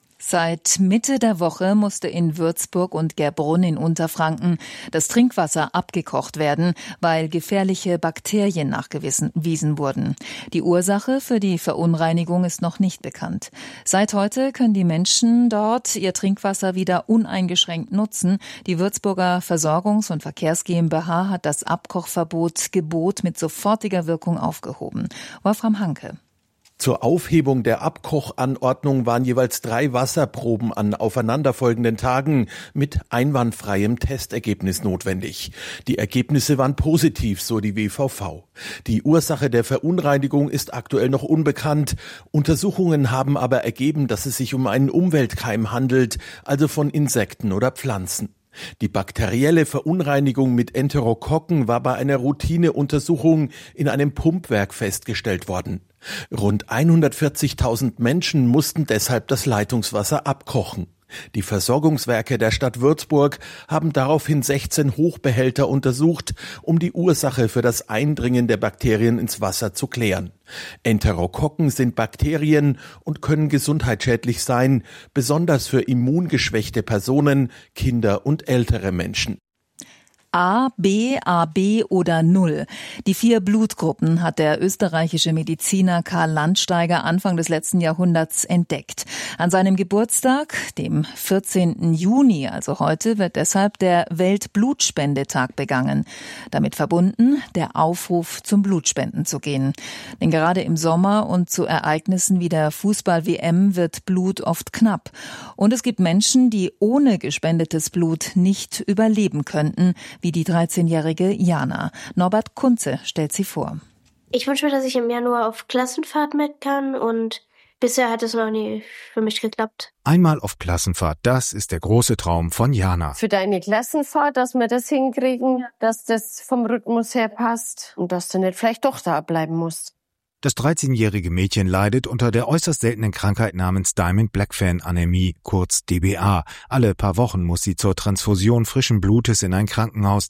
Seit Mitte der Woche musste in Würzburg und Gerbrunn in Unterfranken das Trinkwasser abgekocht werden, weil gefährliche Bakterien nachgewiesen wurden. Die Ursache für die Verunreinigung ist noch nicht bekannt. Seit heute können die Menschen dort ihr Trinkwasser wieder uneingeschränkt nutzen. Die Würzburger Versorgungs- und Verkehrs GmbH hat das Abkochverbot Gebot mit sofortiger Wirkung aufgehoben. Wolfram Hanke. Zur Aufhebung der Abkochanordnung waren jeweils drei Wasserproben an aufeinanderfolgenden Tagen mit einwandfreiem Testergebnis notwendig. Die Ergebnisse waren positiv, so die W V V. Die Ursache der Verunreinigung ist aktuell noch unbekannt. Untersuchungen haben aber ergeben, dass es sich um einen Umweltkeim handelt, also von Insekten oder Pflanzen. Die bakterielle Verunreinigung mit Enterokokken war bei einer Routineuntersuchung in einem Pumpwerk festgestellt worden. Rund hundertvierzigtausend Menschen mussten deshalb das Leitungswasser abkochen. Die Versorgungswerke der Stadt Würzburg haben daraufhin sechzehn Hochbehälter untersucht, um die Ursache für das Eindringen der Bakterien ins Wasser zu klären. Enterokokken sind Bakterien und können gesundheitsschädlich sein, besonders für immungeschwächte Personen, Kinder und ältere Menschen. A, B, A B oder Null. Die vier Blutgruppen hat der österreichische Mediziner Karl Landsteiger Anfang des letzten Jahrhunderts entdeckt. An seinem Geburtstag, dem vierzehnten Juni, also heute, wird deshalb der Weltblutspendetag begangen. Damit verbunden der Aufruf, zum Blutspenden zu gehen. Denn gerade im Sommer und zu Ereignissen wie der Fußball-W M wird Blut oft knapp. Und es gibt Menschen, die ohne gespendetes Blut nicht überleben könnten, wie die dreizehnjährige Jana. Norbert Kunze stellt sie vor. Ich wünsche mir, dass ich im Januar auf Klassenfahrt mit kann und bisher hat es noch nie für mich geklappt. Einmal auf Klassenfahrt, das ist der große Traum von Jana. Für deine Klassenfahrt, dass wir das hinkriegen, dass das vom Rhythmus her passt und dass du nicht vielleicht doch da bleiben musst. Das dreizehnjährige Mädchen leidet unter der äußerst seltenen Krankheit namens Diamond-Blackfan-Anämie, kurz D B A. Alle paar Wochen muss sie zur Transfusion frischen Blutes in ein Krankenhaus,